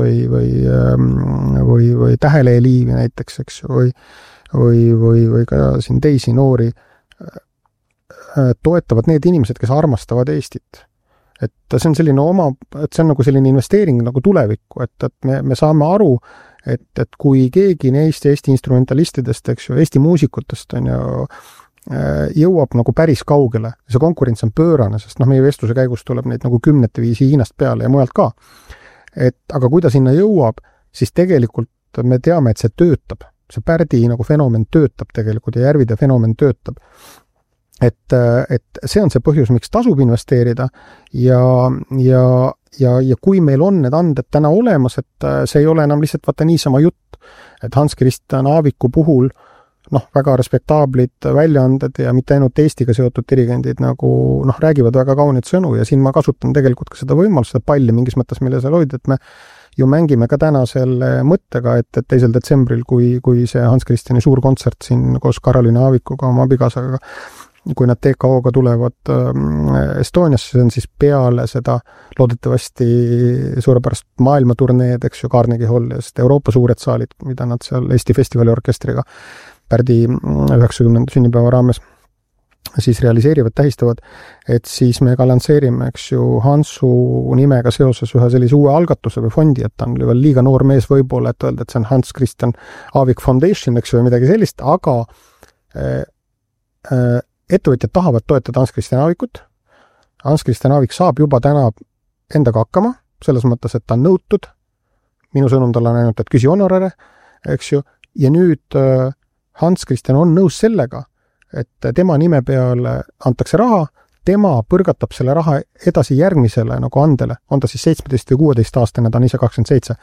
või Tähelee Liivi näiteks, eks ju, või ka siin teisi noori toetavad need inimesed, kes armastavad Eestit. Et see on selline see on nagu selline investeering nagu tulevikku, et me saame aru, et kui keegi neist Eesti instrumentalistidest, eks ju, Eesti muusikutest on ju, jõuab nagu päris kaugele, see konkurents on pöörane, sest meie vestluse käigus tuleb neid nagu 10 viisi Hiinast peale ja mujalt ka. Aga kui ta sinna jõuab, siis tegelikult me teame, et see töötab. See Pärdi nagu fenomen töötab tegelikult ja Järvide fenomen töötab. et see on see põhjus, miks tasub investeerida ja kui meil on need anded täna olemas, et see ei ole enam lihtsalt vaata niisama jutt, et Hans Christian Aaviku puhul väga respektaablid väljaanded ja mitte ainult Eestiga seotud dirigendid räägivad väga kaunid sõnu ja siin ma kasutan tegelikult ka seda võimalust, seda palli mingis mõttes, mille sa loid, et me ju mängime ka täna selle mõttega, et 2. detsembril, kui see Hans Christiani suur kontsert siin koos Karoliina Aavikuga, oma abikaasaga, kui nad TKO-ga tulevad Estoniasse, see on siis peale seda loodetavasti suurepärast maailmaturneed, eks ju, Carnegie Hall ja sest Euroopa suured saalid, mida nad seal Eesti Festivali orkestriga Pärdi 90. sünnipäeva raames siis realiseerivad, tähistavad, et siis me ka lansseerime, eks ju, Hansu nimega seoses ühe sellise uue algatuse või fondi, et ta on veel liiga noor mees võib-olla, et öelda, et see on Hans Christian Aavik Foundation, eks ju, või midagi sellist, aga ettevõtjad tahavad toetada Hans Christian Aavikut. Hans Christian Aavik saab juba täna endaga hakkama, selles mõttes, et ta on nõutud. Minu sõnum talle on ainult, et küsi honorare, eks ju, ja nüüd Hans Christian on nõus sellega, et tema nime peale antakse raha, tema põrgatab selle raha edasi järgmisele andele, on ta siis 17 või 16 aastane, ta on ise 27.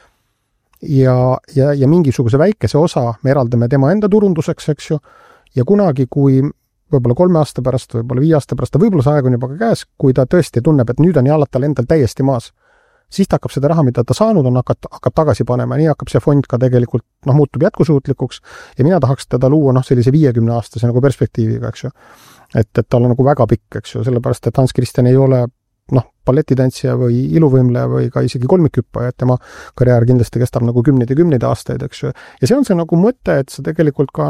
Ja mingisuguse väikese osa me eraldame tema enda turunduseks, eks ju, ja kunagi, kui võib-olla 3 aasta pärast, võib-olla 5 aasta pärast, võib-olla see aeg on juba ka käes, kui ta tõesti tunneb, et nüüd on jalad tal endal täiesti maas, siis ta hakkab seda raha, mida ta saanud on, hakkab tagasi panema, nii hakkab see fond ka tegelikult muutub jätkusuutlikuks ja mina tahaks teda luua sellise 50-aastase perspektiiviga, eks ju. Et tal on väga pikk, eks ju, sellepärast, et Hans Christian ei ole balletitantsija või iluvõimleja või ka isegi kolmikhüppaja, et tema karjäär kindlasti kestab 10 ja 10 aastaid, eks ju. Ja see on see mõte, et see tegelikult ka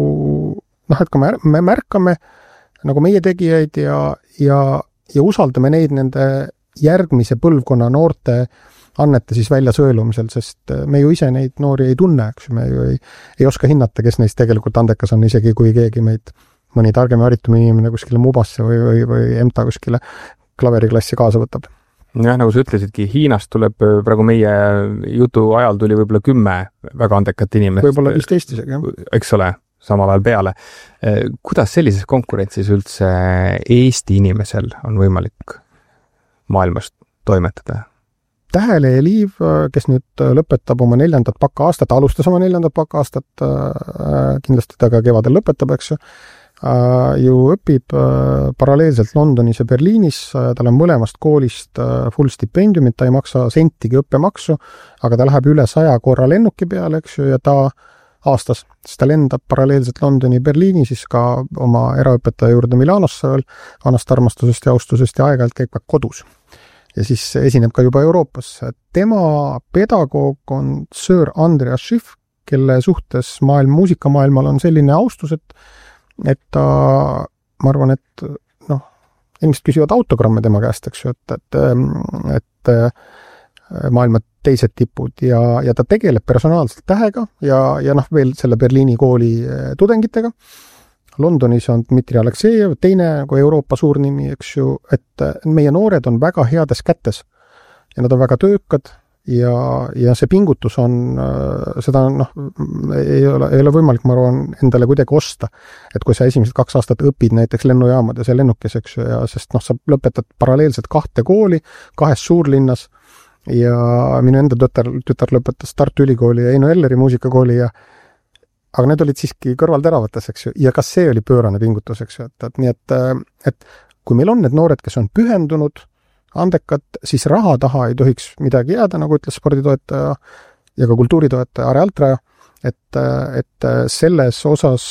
et ka me märkame meie tegijaid ja usaldame neid nende järgmise põlvkonna noorte annete siis välja sõelumisel, sest me ju ise neid noori ei tunne, eks me ju ei oska hinnata, kes neist tegelikult andekas on, isegi kui keegi meid, mõni targem ja haritum inimene kuskile Mubasse või EMTA kuskile klaveriklassi kaasa võtab. Jah, nagu sa ütlesidki, Hiinast tuleb praegu meie jutu ajal tuli võib-olla 10 väga andekat inimest. Võib-olla 15 isegi, jah. Eks ole, samal ajal peale. Kuidas sellises konkurentsis üldse Eesti inimesel on võimalik maailmast toimetada? Tähele Eliiv, kes nüüd lõpetab oma 4. baka-aastat, alustas oma 4. baka-aastat, kindlasti ta ka kevadel lõpetab, eks ju õpib paralleelselt Londonis ja Berliinis, tal on mõlemast koolist full stipendiumit, ta ei maksa sentigi õppemaksu, aga ta läheb üle 100 korra lennuki peale, eks ju, ja ta aastas, siis ta lendab paralleelselt Londoni ja Berliini, siis ka oma eraõpetaja juurde Milanosse veel, vanast armastusest ja austusest ja aeg-ajalt käib ka kodus. Ja siis esineb ka juba Euroopas. Tema pedagoog on Sir Andreas Schiff, kelle suhtes muusikamaailmal on selline austus, et ta, ma arvan, et ilmselt küsivad autogramme tema käest, eks ju, et maailma teised tipud ja ta tegeleb personaalselt tähega ja veel selle Berliini kooli tudengitega. Londonis on Dmitri Aleksejev, teine kui Euroopa suur nimi, eks ju, et meie noored on väga heades kätes ja nad on väga töökad ja see pingutus on, seda ei ole võimalik, ma arvan, endale kuidagi osta. Et kui sa esimesed 2 aastat õpid näiteks lennujaamad ja see lennukis, eks ju, ja sest sa lõpetad paralleelselt 2 kooli, 2 suurlinnas ja minu enda tütar lõpetas Tartu Ülikooli ja Eino Elleri muusikakooli aga need olid siiski kõrvalteravates, eks ju, ja kas see oli pöörane pingutus, eks ju, nii et kui meil on need noored, kes on pühendunud, andekad, siis raha taha ei tohiks midagi jääda, nagu ütles sporditoetaja ja ka kultuuritoetaja Are Altraja, et selles osas,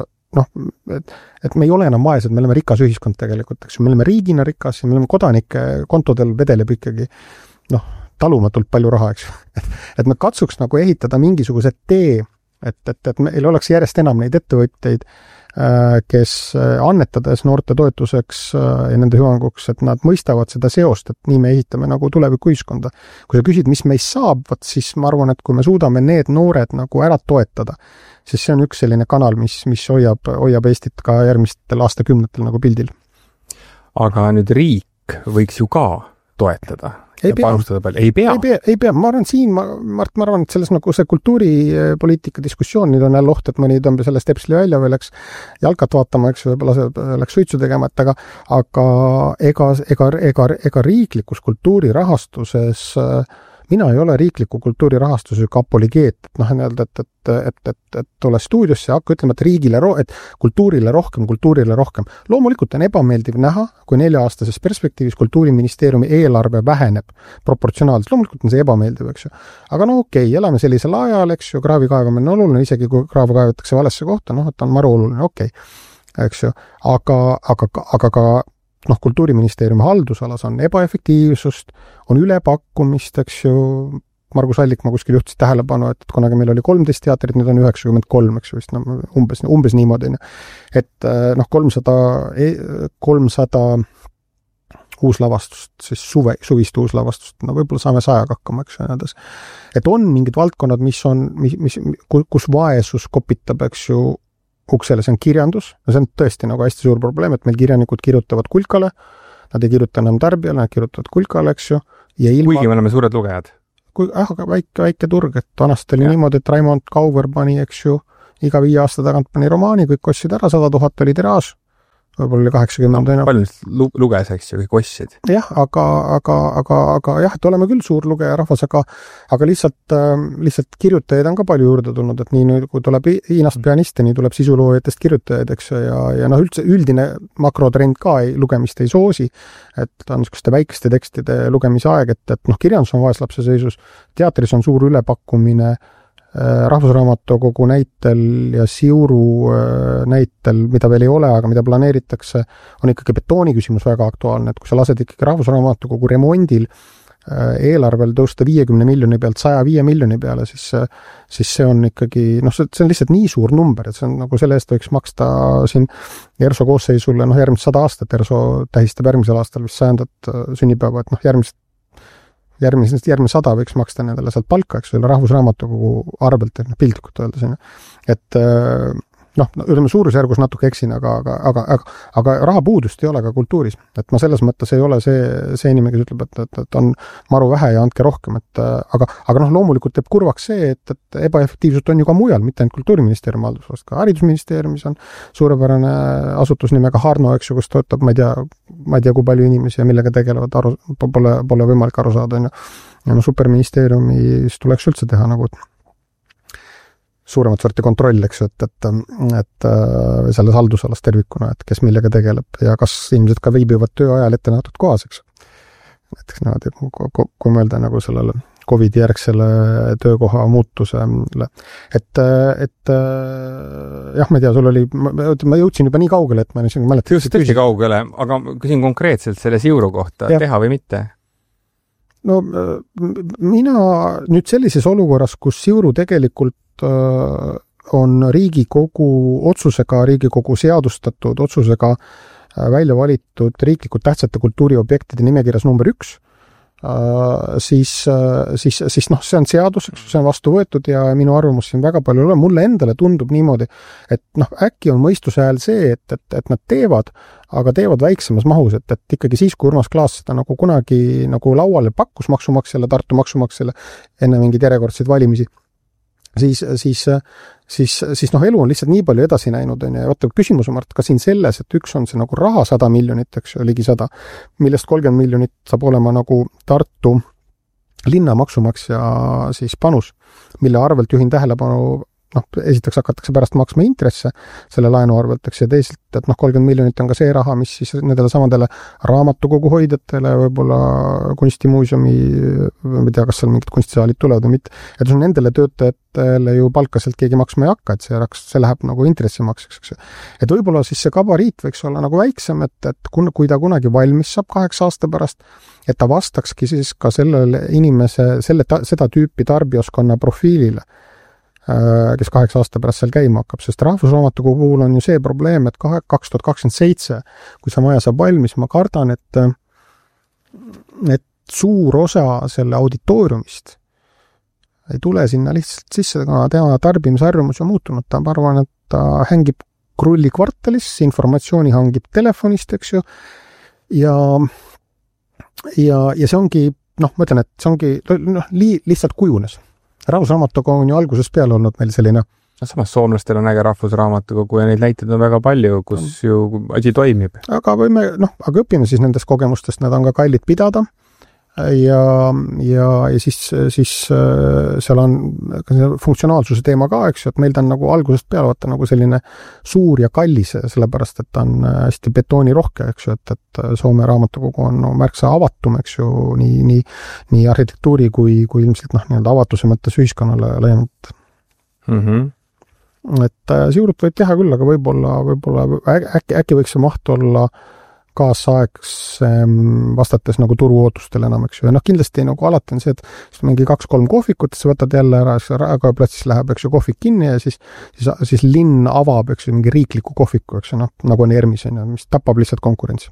et me ei ole enam vaesed, me oleme rikas ühiskond tegelikult, eks ju, me oleme riigina rikas ja me oleme kodanike kontodel vedeleb ikkagi, talumatult palju raha, eks ju. Et me katsuks ehitada mingisuguse tee, et meil oleks järjest enam neid ettevõtteid, kes annetades noorte toetuseks ja nende hüvanguks, et nad mõistavad seda seost, et nii me ehitame tulevikuühiskonda. Kui sa küsid, mis meist saab, siis ma arvan, et kui me suudame need noored ära toetada, siis see on üks selline kanal, mis hoiab Eestit ka järgmistel aastakümnetel pildil. Aga nüüd riik võiks ju ka toetada panustada palju. Ei pea. Ma arvan siin, Mart, ma arvan, et selles nagu see kultuuripoliitika diskussioon, nüüd on jälle oht, et mõni tõmbe sellest tepsli välja või läks jalkat vaatama, eks võib-olla läks suitsu tegema, et aga ega riiklikus kultuurirahastuses mina ei ole riikliku kultuurirahastuse apologeet, et nii-öelda, et tule stuudiosse ja hakka ütlema, et riigile et kultuurile rohkem. Loomulikult on ebameeldiv näha, kui 4-aastases perspektiivis Kultuuriministeeriumi eelarve väheneb proportsionaalselt. Loomulikult on see ebameeldiv, eks ju. Aga okei, elame sellisel ajal, eks ju, kraavi kaevamine on oluline, isegi kui kraavi kaevatakse valesse kohta, et on maru oluline, okei, eks ju. Aga ka Kultuuriministeeriumi haldusalas on ebaefektiivsust, on ülepakkumist, eks ju, Margus Allik, ma kuskil juhtis tähelepanu, et kunagi meil oli 13 teatrit, nüüd on 93, eks ju, vist umbes niimoodi. Et 300 uuslavastust, siis suvist uuslavastust, võib-olla saame 100 hakkama, eks ju, et on mingid valdkonnad, kus vaesus kopitab, eks ju, uksele, see on kirjandus, see on tõesti nagu hästi suur probleem, et meil kirjanikud kirjutavad kulkale, nad ei kirjuta enam tarbijale, nad kirjutavad kulkale, eks ju. Kuigi me oleme suured lugejad. Aga väike turg, et vanast oli niimoodi, et Raimond Kauver pani, eks ju, iga 5 aasta tagant pani romaani, kõik ostsid ära, 100 000 oli tiraaž, võib-olla oli 80. Palju luges, eks ju, kõik ostsid. Jah, aga jah, et oleme küll suur lugeja rahvas, aga lihtsalt kirjutajaid on ka palju juurde tulnud, et nii nüüd, kui tuleb Hiinast pianiste, nii tuleb sisuloojatest kirjutajaid, eks ju, ja üldse üldine makrotrend ka lugemist ei soosi, et on niisuguste väikeste tekstide lugemise aeg, et kirjandus on vaeslapse seisus, teatris on suur ülepakkumine, Rahvusraamatukogu näitel ja Siuru näitel, mida veel ei ole, aga mida planeeritakse, on ikkagi betooni küsimus väga aktuaalne, et kui sa lased ikkagi Rahvusraamatukogu remondil eelarvel tõusta 50 miljoni pealt 105 miljoni peale, siis see on ikkagi, see on lihtsalt nii suur number, et see on nagu selle eest võiks maksta siin ERSO koosseisule, järgmist 100 aastat, ERSO tähistab järgmisel aastal vist 100. sünnipäeva, et järgmine 100 võiks maksta nendele sealt palka, eks ole, Rahvusraamatukogu arvelt, piltlikult öeldes, et ütleme suurusjärgus natuke eksin, aga rahapuudust ei ole ka kultuuris, et ma selles mõttes ei ole see inimene, kes ütleb, et on maru vähe ja andke rohkem, aga loomulikult teeb kurvaks see, et ebaefektiivsust on ju ka mujal, mitte ainult Kultuuriministeeriumi haldusalas, ka Haridusministeeriumis on suurepärane asutus nimega Harno, eks ju, kus töötab, ma ei tea, kui palju inimesi ja millega tegelevad, pole võimalik aru saada, ja superministeeriumis tuleks üldse teha nagu suuremat sorti kontroll, eks ju, et selles haldusalas tervikuna, et kes millega tegeleb ja kas inimesed ka viibivad tööajal ette nähtud kohas, eks. Näiteks kui mõelda nagu sellele COVID-järgsele töökoha muutusele. Et jah, ma ei tea, sul oli, ma jõudsin juba nii kaugele, et ma ei mäleta. Just tõesti kaugele, aga küsin konkreetselt selle Siuru kohta, teha või mitte? Mina nüüd sellises olukorras, kus Siuru tegelikult on Riigikogu otsusega, Riigikogu seadustatud otsusega välja valitud riiklikult tähtsate kultuuriobjektide nimekirjas number 1, siis see on seadus, see on vastu võetud ja minu arvamus siin väga palju ole. Mulle endale tundub niimoodi, et äkki on mõistuse hääl see, et nad teevad, aga teevad väiksemas mahus, et ikkagi siis, kui Urmas Klaas seda nagu kunagi nagu lauale pakkus maksumaksjale, Tartu maksumaksjale enne mingeid järjekordseid valimisi, siis elu on lihtsalt nii palju edasi näinud, ja vaata, küsimus on Mart ka siin selles, et üks on see nagu raha 100 miljonit, eks ju, ligi 100, millest 30 miljonit saab olema nagu Tartu linna maksumaksja siis panus, mille arvelt juhin tähelepanu, esiteks hakatakse pärast maksma intresse selle laenu arvelt, eks, ja teisalt, et 30 miljonit on ka see raha, mis siis nendele samadele raamatukogu hoidjatele, võib-olla kunstimuuseumi, ma ei tea, kas seal mingid kunstisaalid tulevad või mitte, et nendele töötajatele ju palkaselt keegi maksma ei hakka, et see läheb nagu intressimakseks, eks. Et võib-olla siis see gabariit võiks olla nagu väiksem, et kui ta kunagi valmis saab 8 aasta pärast, et ta vastakski siis ka sellele inimese, seda tüüpi tarbijaskonna profiilile, kes 8 aasta pärast seal käima hakkab, sest Rahvusraamatukogu puhul on ju see probleem, et 2027, kui see maja saab valmis, ma kardan, et suur osa selle auditooriumist ei tule sinna lihtsalt sisse, kuna tema tarbimisharjumus on muutunud, ma arvan, et ta hängib Krulli kvartalis, informatsiooni hangib telefonist, eks ju, ja see ongi noh, ma ütlen, et see ongi, lihtsalt kujunes. Rahvusraamatukogu on ju algusest peale olnud meil selline. Samas soomlastel on äge rahvusraamatukogu ja neid näiteid on väga palju, kus ju asi toimib. Aga aga õpime siis nendest kogemustest, nad on ka kallid pidada ja siis seal on funktsionaalsuse teema ka, eks ju, et meil ta on nagu algusest peale vaata nagu selline suur ja kallis, sellepärast, et ta on hästi betoonirohke, eks ju, et Soome raamatukogu on märksa avatum, eks ju, nii arhitektuuri kui ilmselt nii-öelda avatuse mõttes ühiskonnale laiemalt. Et siurut võib teha küll, aga võib-olla äkki võiks see maht olla kaasaegsem vastates nagu turu ootustele enam, eks ju. Ja kindlasti nagu alati on see, et mingi 2-3 kohvikut, sa võtad jälle ära, aga platsis läheb, eks ju, kohvik kinni ja siis linn avab, eks ju, mingi riikliku kohviku, eks ju, nagu on ERMis, mis tapab lihtsalt konkurentsi.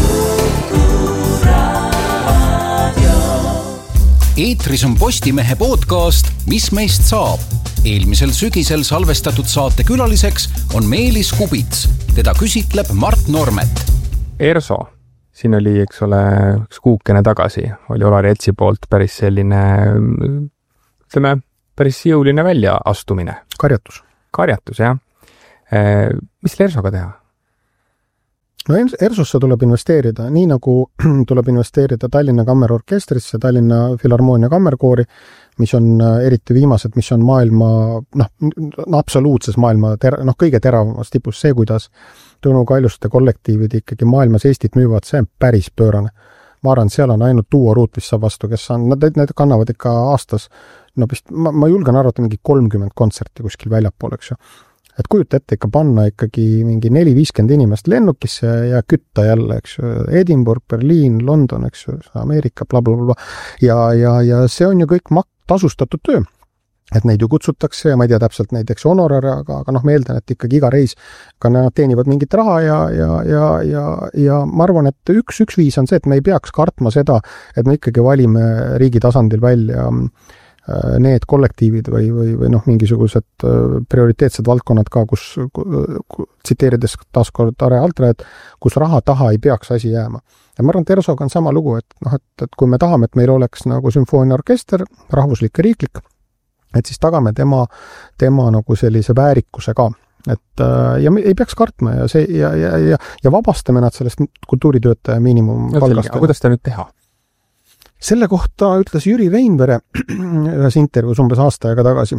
Eetris on Postimehe podcast Mis meist saab? Eelmisel sügisel salvestatud saate külaliseks on Meelis Kubits. Teda küsitleb Mart Normet. ERSO, siin oli, eks ole, üks kuukene tagasi, oli Olari Etsi poolt päris selline, ütleme, päris jõuline väljaastumine. Karjatus, jah. Mis ERSOga teha? No ERSOsse tuleb investeerida, nii nagu tuleb investeerida Tallinna Kammerorkestrisse, Tallinna Filharmoonia kammerkoori, mis on eriti viimased, mis on maailma, absoluutses maailma, kõige teravamas tipus see, kuidas Tõnu Kaljuste kollektiivid ikkagi maailmas Eestit müüvad, see on päris pöörane. Ma arvan, seal on ainult Duo Ruut, mis saab vastu, kes on, need kannavad ikka aastas, ma julgen arvata mingi 30 kontserti kuskil väljapool, eks ju. Et kujuta ette ikka panna ikkagi mingi 4-50 inimest lennukisse ja kütta jälle, eks ju, Edinburgh, Berliin, London, eks ju, Ameerika, blablabla. Ja see on ju kõik tasustatud töö. Et neid ju kutsutakse ja ma ei tea täpselt neid, eks honorare, aga me eeldan, et ikkagi iga reis ka nad teenivad mingit raha ja ma arvan, et üks viis on see, et me ei peaks kartma seda, et me ikkagi valime riigi tasandil välja need kollektiivid või mingisugused prioriteetsed valdkonnad ka, kus tsiteerides taaskord Are Altra, et kus raha taha ei peaks asi jääma. Ja ma arvan, et ERSOga on sama lugu, et kui me tahame, et meil oleks nagu sümfooniaorkester, rahvuslik ja riiklik, et siis tagame tema nagu sellise väärikuse ka. Et ja me ei peaks kartma ja vabastame nad sellest kultuuritöötaja miinimumpalgast. Aga kuidas ta nüüd teha? Selle kohta ütles Jüri Veinvere ühes intervjuus umbes aasta aega tagasi.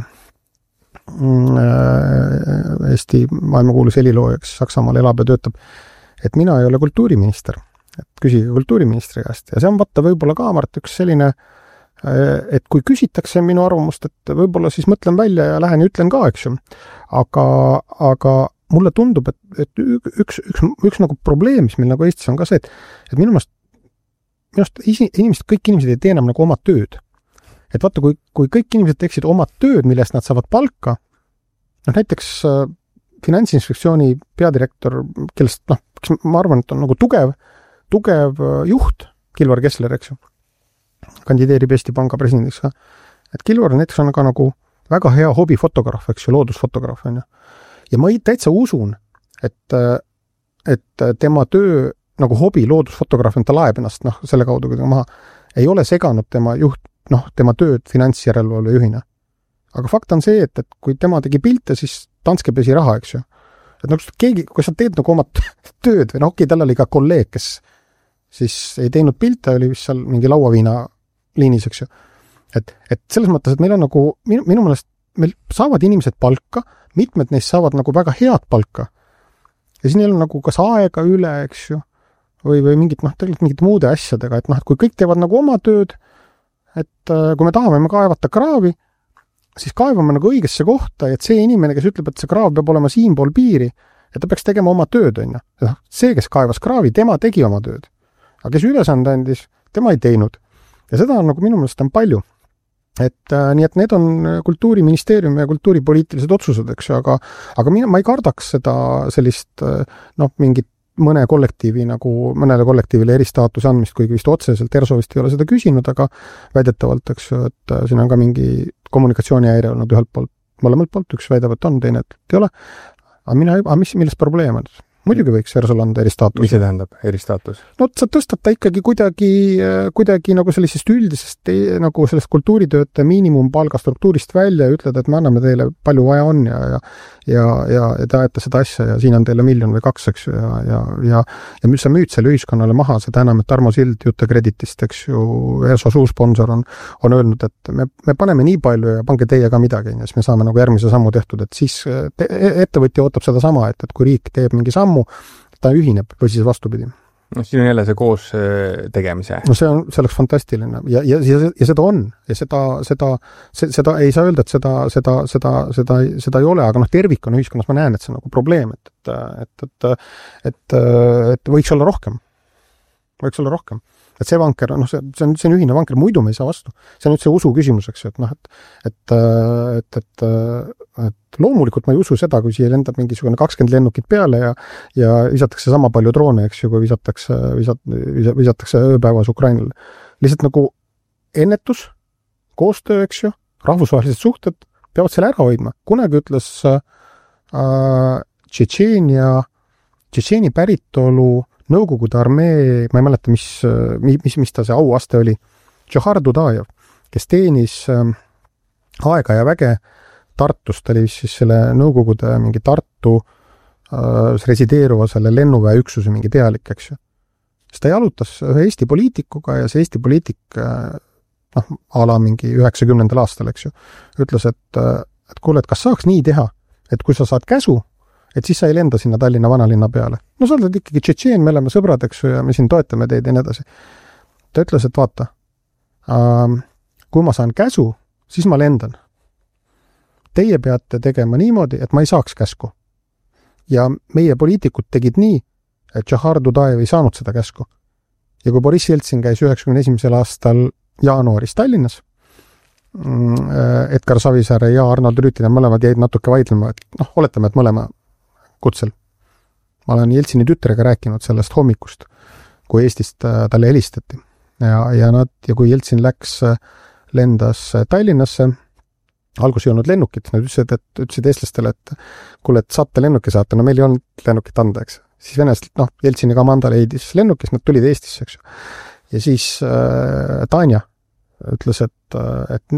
Eesti maailmakuulus helilooja, kes Saksamaal elab ja töötab, et mina ei ole kultuuriminister. Et küsige kultuuriministri käest. Ja see on vaata võib-olla ka, Mart, üks selline, et kui küsitakse minu arvamust, et võib-olla siis mõtlen välja ja lähen ja ütlen ka, eks ju. Aga mulle tundub, et üks nagu probleem, mis meil nagu Eestis on ka see, et minu meelest kõik inimesed ei tee enam nagu oma tööd. Et vaata, kui kõik inimesed teeksid oma tööd, millest nad saavad palka, näiteks Finantsinspektsiooni peadirektor, kellest, ma arvan, et on nagu tugev juht, Kilvar Kessler, eks ju, kandideerib Eesti Panga presidendiks ka. Et Kilvar näiteks on ka nagu väga hea hobifotograaf, eks ju, loodusfotograaf on ju. Ja ma täitsa usun, et tema töö nagu hobi loodusfotograaf, ta laeb ennast, selle kaudu, kui ta maha, ei ole seganud tema tööd finantsjärelevalve juhina. Aga fakt on see, et kui tema tegi pilte, siis Danske pesi raha, eks ju. Et kui sa teed nagu oma tööd, või tal oli ka kolleeg, kes siis ei teinud pilte, oli vist seal mingi lauaviina liinis, eks ju. Et selles mõttes, et meil on nagu, minu meelest, meil saavad inimesed palka, mitmed neist saavad nagu väga head palka. Ja siin ei ole nagu kas aega üle, eks ju, või tegelikult mingit muude asjadega, et kui kõik teevad nagu oma tööd, et kui me tahame kaevata kraavi, siis kaevame nagu õigesse kohta, et see inimene, kes ütleb, et see kraav peab olema siinpool piiri, et ta peaks tegema oma tööd, on ju. See, kes kaevas kraavi, tema tegi oma tööd. Aga kes ülesande andis, tema ei teinud. Ja seda on nagu minu meelest on palju. Nii et need on kultuuriministeeriumi ja kultuuripoliitilised otsused, eks ju, aga ma ei kardaks seda sellist, mingit mõnele kollektiivile eristaatuse andmist, kuigi vist otseselt ERSO vist ei ole seda küsinud, aga väidetavalt, eks ju, et siin on ka mingi kommunikatsioonihäire olnud ühelt poolt, mõlemalt poolt, üks väidab, et on, teine, et ei ole. Aga milles probleem on? muidugi võiks Ersul anda eristaatus. Mis see tähendab, eristaatus? No sa tõstad ta ikkagi kuidagi nagu sellisest üldisest nagu sellest kultuuritöötaja miinimumpalga struktuurist välja ja ütled, et me anname teile palju vaja on ja te ajate seda asja ja siin on teile 1 miljon või 2, eks ju, ja mis sa müüd selle ühiskonnale maha, seda enam, et Tarmo Sild Jute Creditist, eks ju, Erso suursponsor on öelnud, et me paneme nii palju ja pange teie ka midagi, ja siis me saame nagu järgmise sammu tehtud, et siis ettevõtja ootab seda sama, et kui riik teeb mingi sammu, ta ühineb või siis vastupidi. No siin on jälle see koos tegemise. No see oleks fantastiline ja seda on ja seda ei saa öelda, et seda ei ole, aga tervikuna ühiskonnas ma näen, et see on nagu probleem, et võiks olla rohkem. Et see vanker, see on ühine vanker, muidu me ei saa vastu. See on nüüd see usu küsimus, eks ju, et loomulikult ma ei usu seda, kui siia lendab mingisugune 20 lennukit peale ja visatakse sama palju droone, eks ju, kui visatakse ööpäevas Ukrainale. Lihtsalt nagu ennetus, koostöö, eks ju, rahvusvahelised suhted peavad selle ära hoidma. Kunagi ütles Tšetšeeni päritolu Nõukogude armee, ma ei mäleta, mis ta see auaste oli, Džohar Dudajev, kes teenis aega ja väge Tartus, ta oli siis selle Nõukogude mingi Tartu resideeruva selle lennuväe üksuse mingi pealik, eks ju. Siis ta jalutas ühe Eesti poliitikuga ja see Eesti poliitik, ala mingi 90. aastal, eks ju, ütles, et kuule, et kas saaks nii teha, et kui sa saad käsu, et siis sa ei lenda sinna Tallinna vanalinna peale. No sa oled ikkagi Tšetšeen, me oleme sõbrad, eks ju, ja me siin toetame teid ja nii edasi. Ta ütles, et vaata, kui ma saan käsu, siis ma lendan. Teie peate tegema niimoodi, et ma ei saaks käsku. Ja meie poliitikud tegid nii, et Džohar Dudajev ei saanud seda käsku. Ja kui Boris Jeltsin käis 91. aastal jaanuaris Tallinnas, Edgar Savisaare ja Arnold Rüütinen mõlemad jäid natuke vaidlema, et oletame, et mõlema kutsel. Ma olen Jeltsini tütrega rääkinud sellest hommikust, kui Eestist talle helistati. Ja kui Jeltsin lendas Tallinnasse, algus ei olnud lennukit, nad ütlesid eestlastele, et kuule, et saate lennuki saata, no meil ei olnud lennukit anda, eks. Siis venest, Jeltsini komanda leidis lennukis, nad tulid Eestisse, eks. Ja siis Tanja ütles, et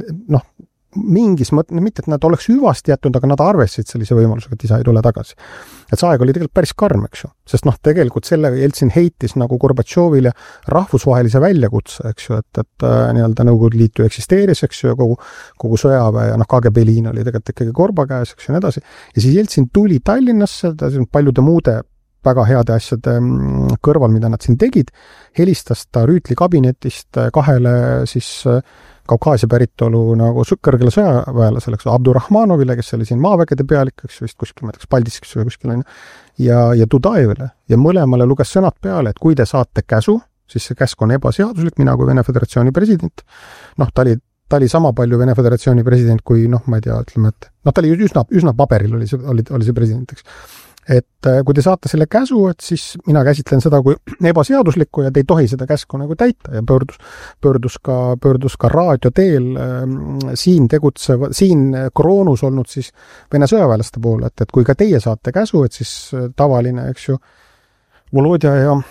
mingis mõttes, mitte et nad oleks hüvasti jätnud, aga nad arvestasid sellise võimalusega, et isa ei tule tagasi. Et see aeg oli tegelikult päris karm, eks ju. Sest tegelikult sellega Jeltsin heitis nagu Gorbatšovile rahvusvahelise väljakutse, eks ju, et nii-öelda Nõukogude Liitu eksisteeris, eks ju, kogu sõjaväe ja KGB liin oli tegelikult ikkagi Gorba käes, eks ju, nii edasi. Ja siis Jeltsin tuli Tallinnasse, paljude muude väga heade asjade kõrval, mida nad siin tegid, helistas ta Rüütli kabinetist 2 siis Kaukaasia päritolu nagu kõrgele sõjaväelasele, Abdurrahmanovile, kes oli siin maavägede pealik, eks vist kuskil, ma ei tea, Paldiskis või kuskil, ja Dudajevile. Ja mõlemale luges sõnad peale, et kui te saate käsu, siis see käsk on ebaseaduslik, mina kui Vene Föderatsiooni president. Ta oli sama palju Vene Föderatsiooni president kui, ma ei tea, ütleme, et ta oli üsna paberil oli see president, eks. Et kui te saate selle käsu, et siis mina käsitlen seda kui ebaseaduslikku ja te ei tohi seda käsku nagu täita ja pöördus ka raadio teel siin kroonus olnud siis Vene sõjaväelaste poole, et kui ka teie saate käsu, et siis tavaline, eks ju, Volodja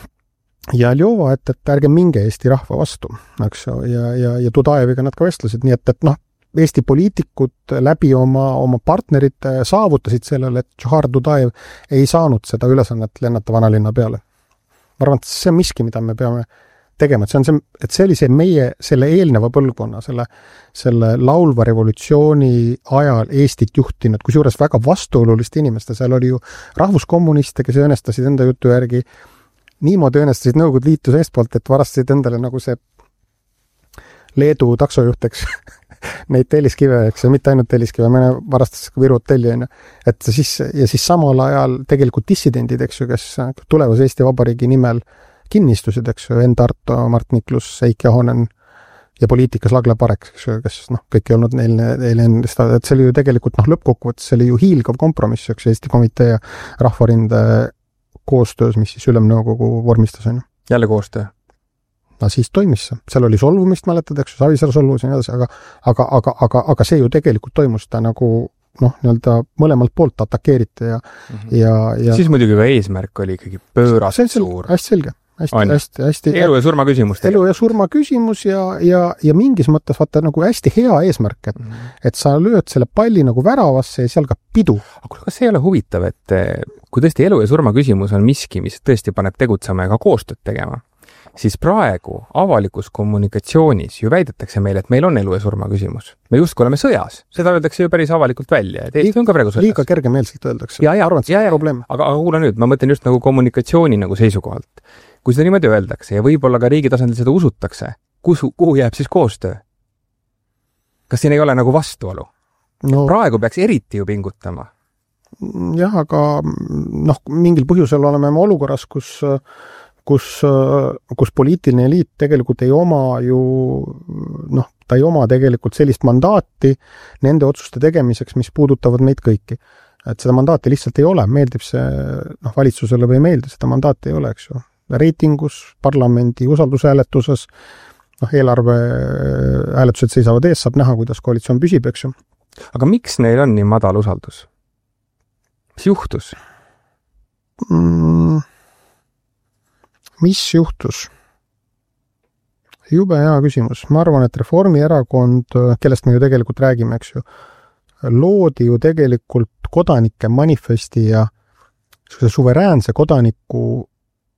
ja Ljova, et ärge minge Eesti rahva vastu, eks ju, ja Dudajeviga nad ka vestlesid, nii et Eesti poliitikud läbi oma partnerite saavutasid sellele, et Džohar Dudajev ei saanud seda ülesannet lennata vanalinna peale. Ma arvan, et see on miski, mida me peame tegema, et see oli see meie, selle eelneva põlvkonna, selle laulva revolutsiooni ajal Eestit juhtinud, kusjuures väga vastuoluliste inimeste, seal oli ju rahvuskommuniste, kes õõnestasid enda jutu järgi, niimoodi õõnestasid Nõukogude Liitu eestpoolt, et varastasid endale nagu see Leedu taksojuht, eks, neid telliskive, eks, ja mitte ainult telliskive, mõne varastas Viru hotelli, et siis samal ajal tegelikult dissidendid, eks ju, kes tulevas Eesti Vabariigi nimel kinnistusid, eks ju, Enn Tarto, Mart Niklus, Eiki Ahonen ja poliitikas Lagle Parek, eks ju, kes kõik ei olnud neile endast, et see oli ju tegelikult lõppkokkuvõttes, see oli ju hiilgav kompromiss, eks, Eesti Komitee ja Rahvarinde koostöös, mis siis Ülemnõukogu vormistas, on. Jälle koostöö? No siis toimis see. Seal oli solvumist, mäletad, eks ju, Savisaar solvus ja nii edasi, aga see ju tegelikult toimus, ta nagu nii-öelda mõlemalt poolt atakeerite ja siis muidugi ka eesmärk oli ikkagi pöörast suur. Hästi selge. Hästi elu ja surma küsimus. Elu ja surma küsimus ja mingis mõttes vaata nagu hästi hea eesmärk, et sa lööd selle palli nagu väravasse ja seal ka pidu. Aga kas see ei ole huvitav, et kui tõesti elu ja surma küsimus on miski, mis tõesti paneb tegutsema ja ka koostööd tegema, siis praegu avalikus kommunikatsioonis ju väidetakse meile, et meil on elu ja surma küsimus. Me justkui oleme sõjas. Seda öeldakse ju päris avalikult välja. Et Eesti on ka praegu sõjas. Liiga kergemeelselt öeldakse. Arvan, et see on probleem. Aga kuula nüüd, ma mõtlen just nagu kommunikatsiooni nagu seisukohalt. Kui seda niimoodi öeldakse ja võib-olla ka riigi tasandil seda usutakse, kuhu jääb siis koostöö? Kas siin ei ole nagu vastuolu? Praegu peaks eriti ju pingutama. Jah, aga mingil põhjusel oleme olukorras, kus poliitiline eliit tegelikult ei oma ju, ta ei oma tegelikult sellist mandaati nende otsuste tegemiseks, mis puudutavad meid kõiki. Et seda mandaati lihtsalt ei ole, meeldib see valitsusele või ei meeldi, seda mandaati ei ole, eks ju. Reitingus, parlamendi usaldushääletuses, eelarve hääletused seisavad ees, saab näha, kuidas koalitsioon püsib, eks ju. Aga miks neil on nii madal usaldus? Mis juhtus? Mis juhtus? Jube hea küsimus. Ma arvan, et Reformierakond, kellest me ju tegelikult räägime, eks ju, loodi ju tegelikult kodanike manifesti ja suveräänse kodaniku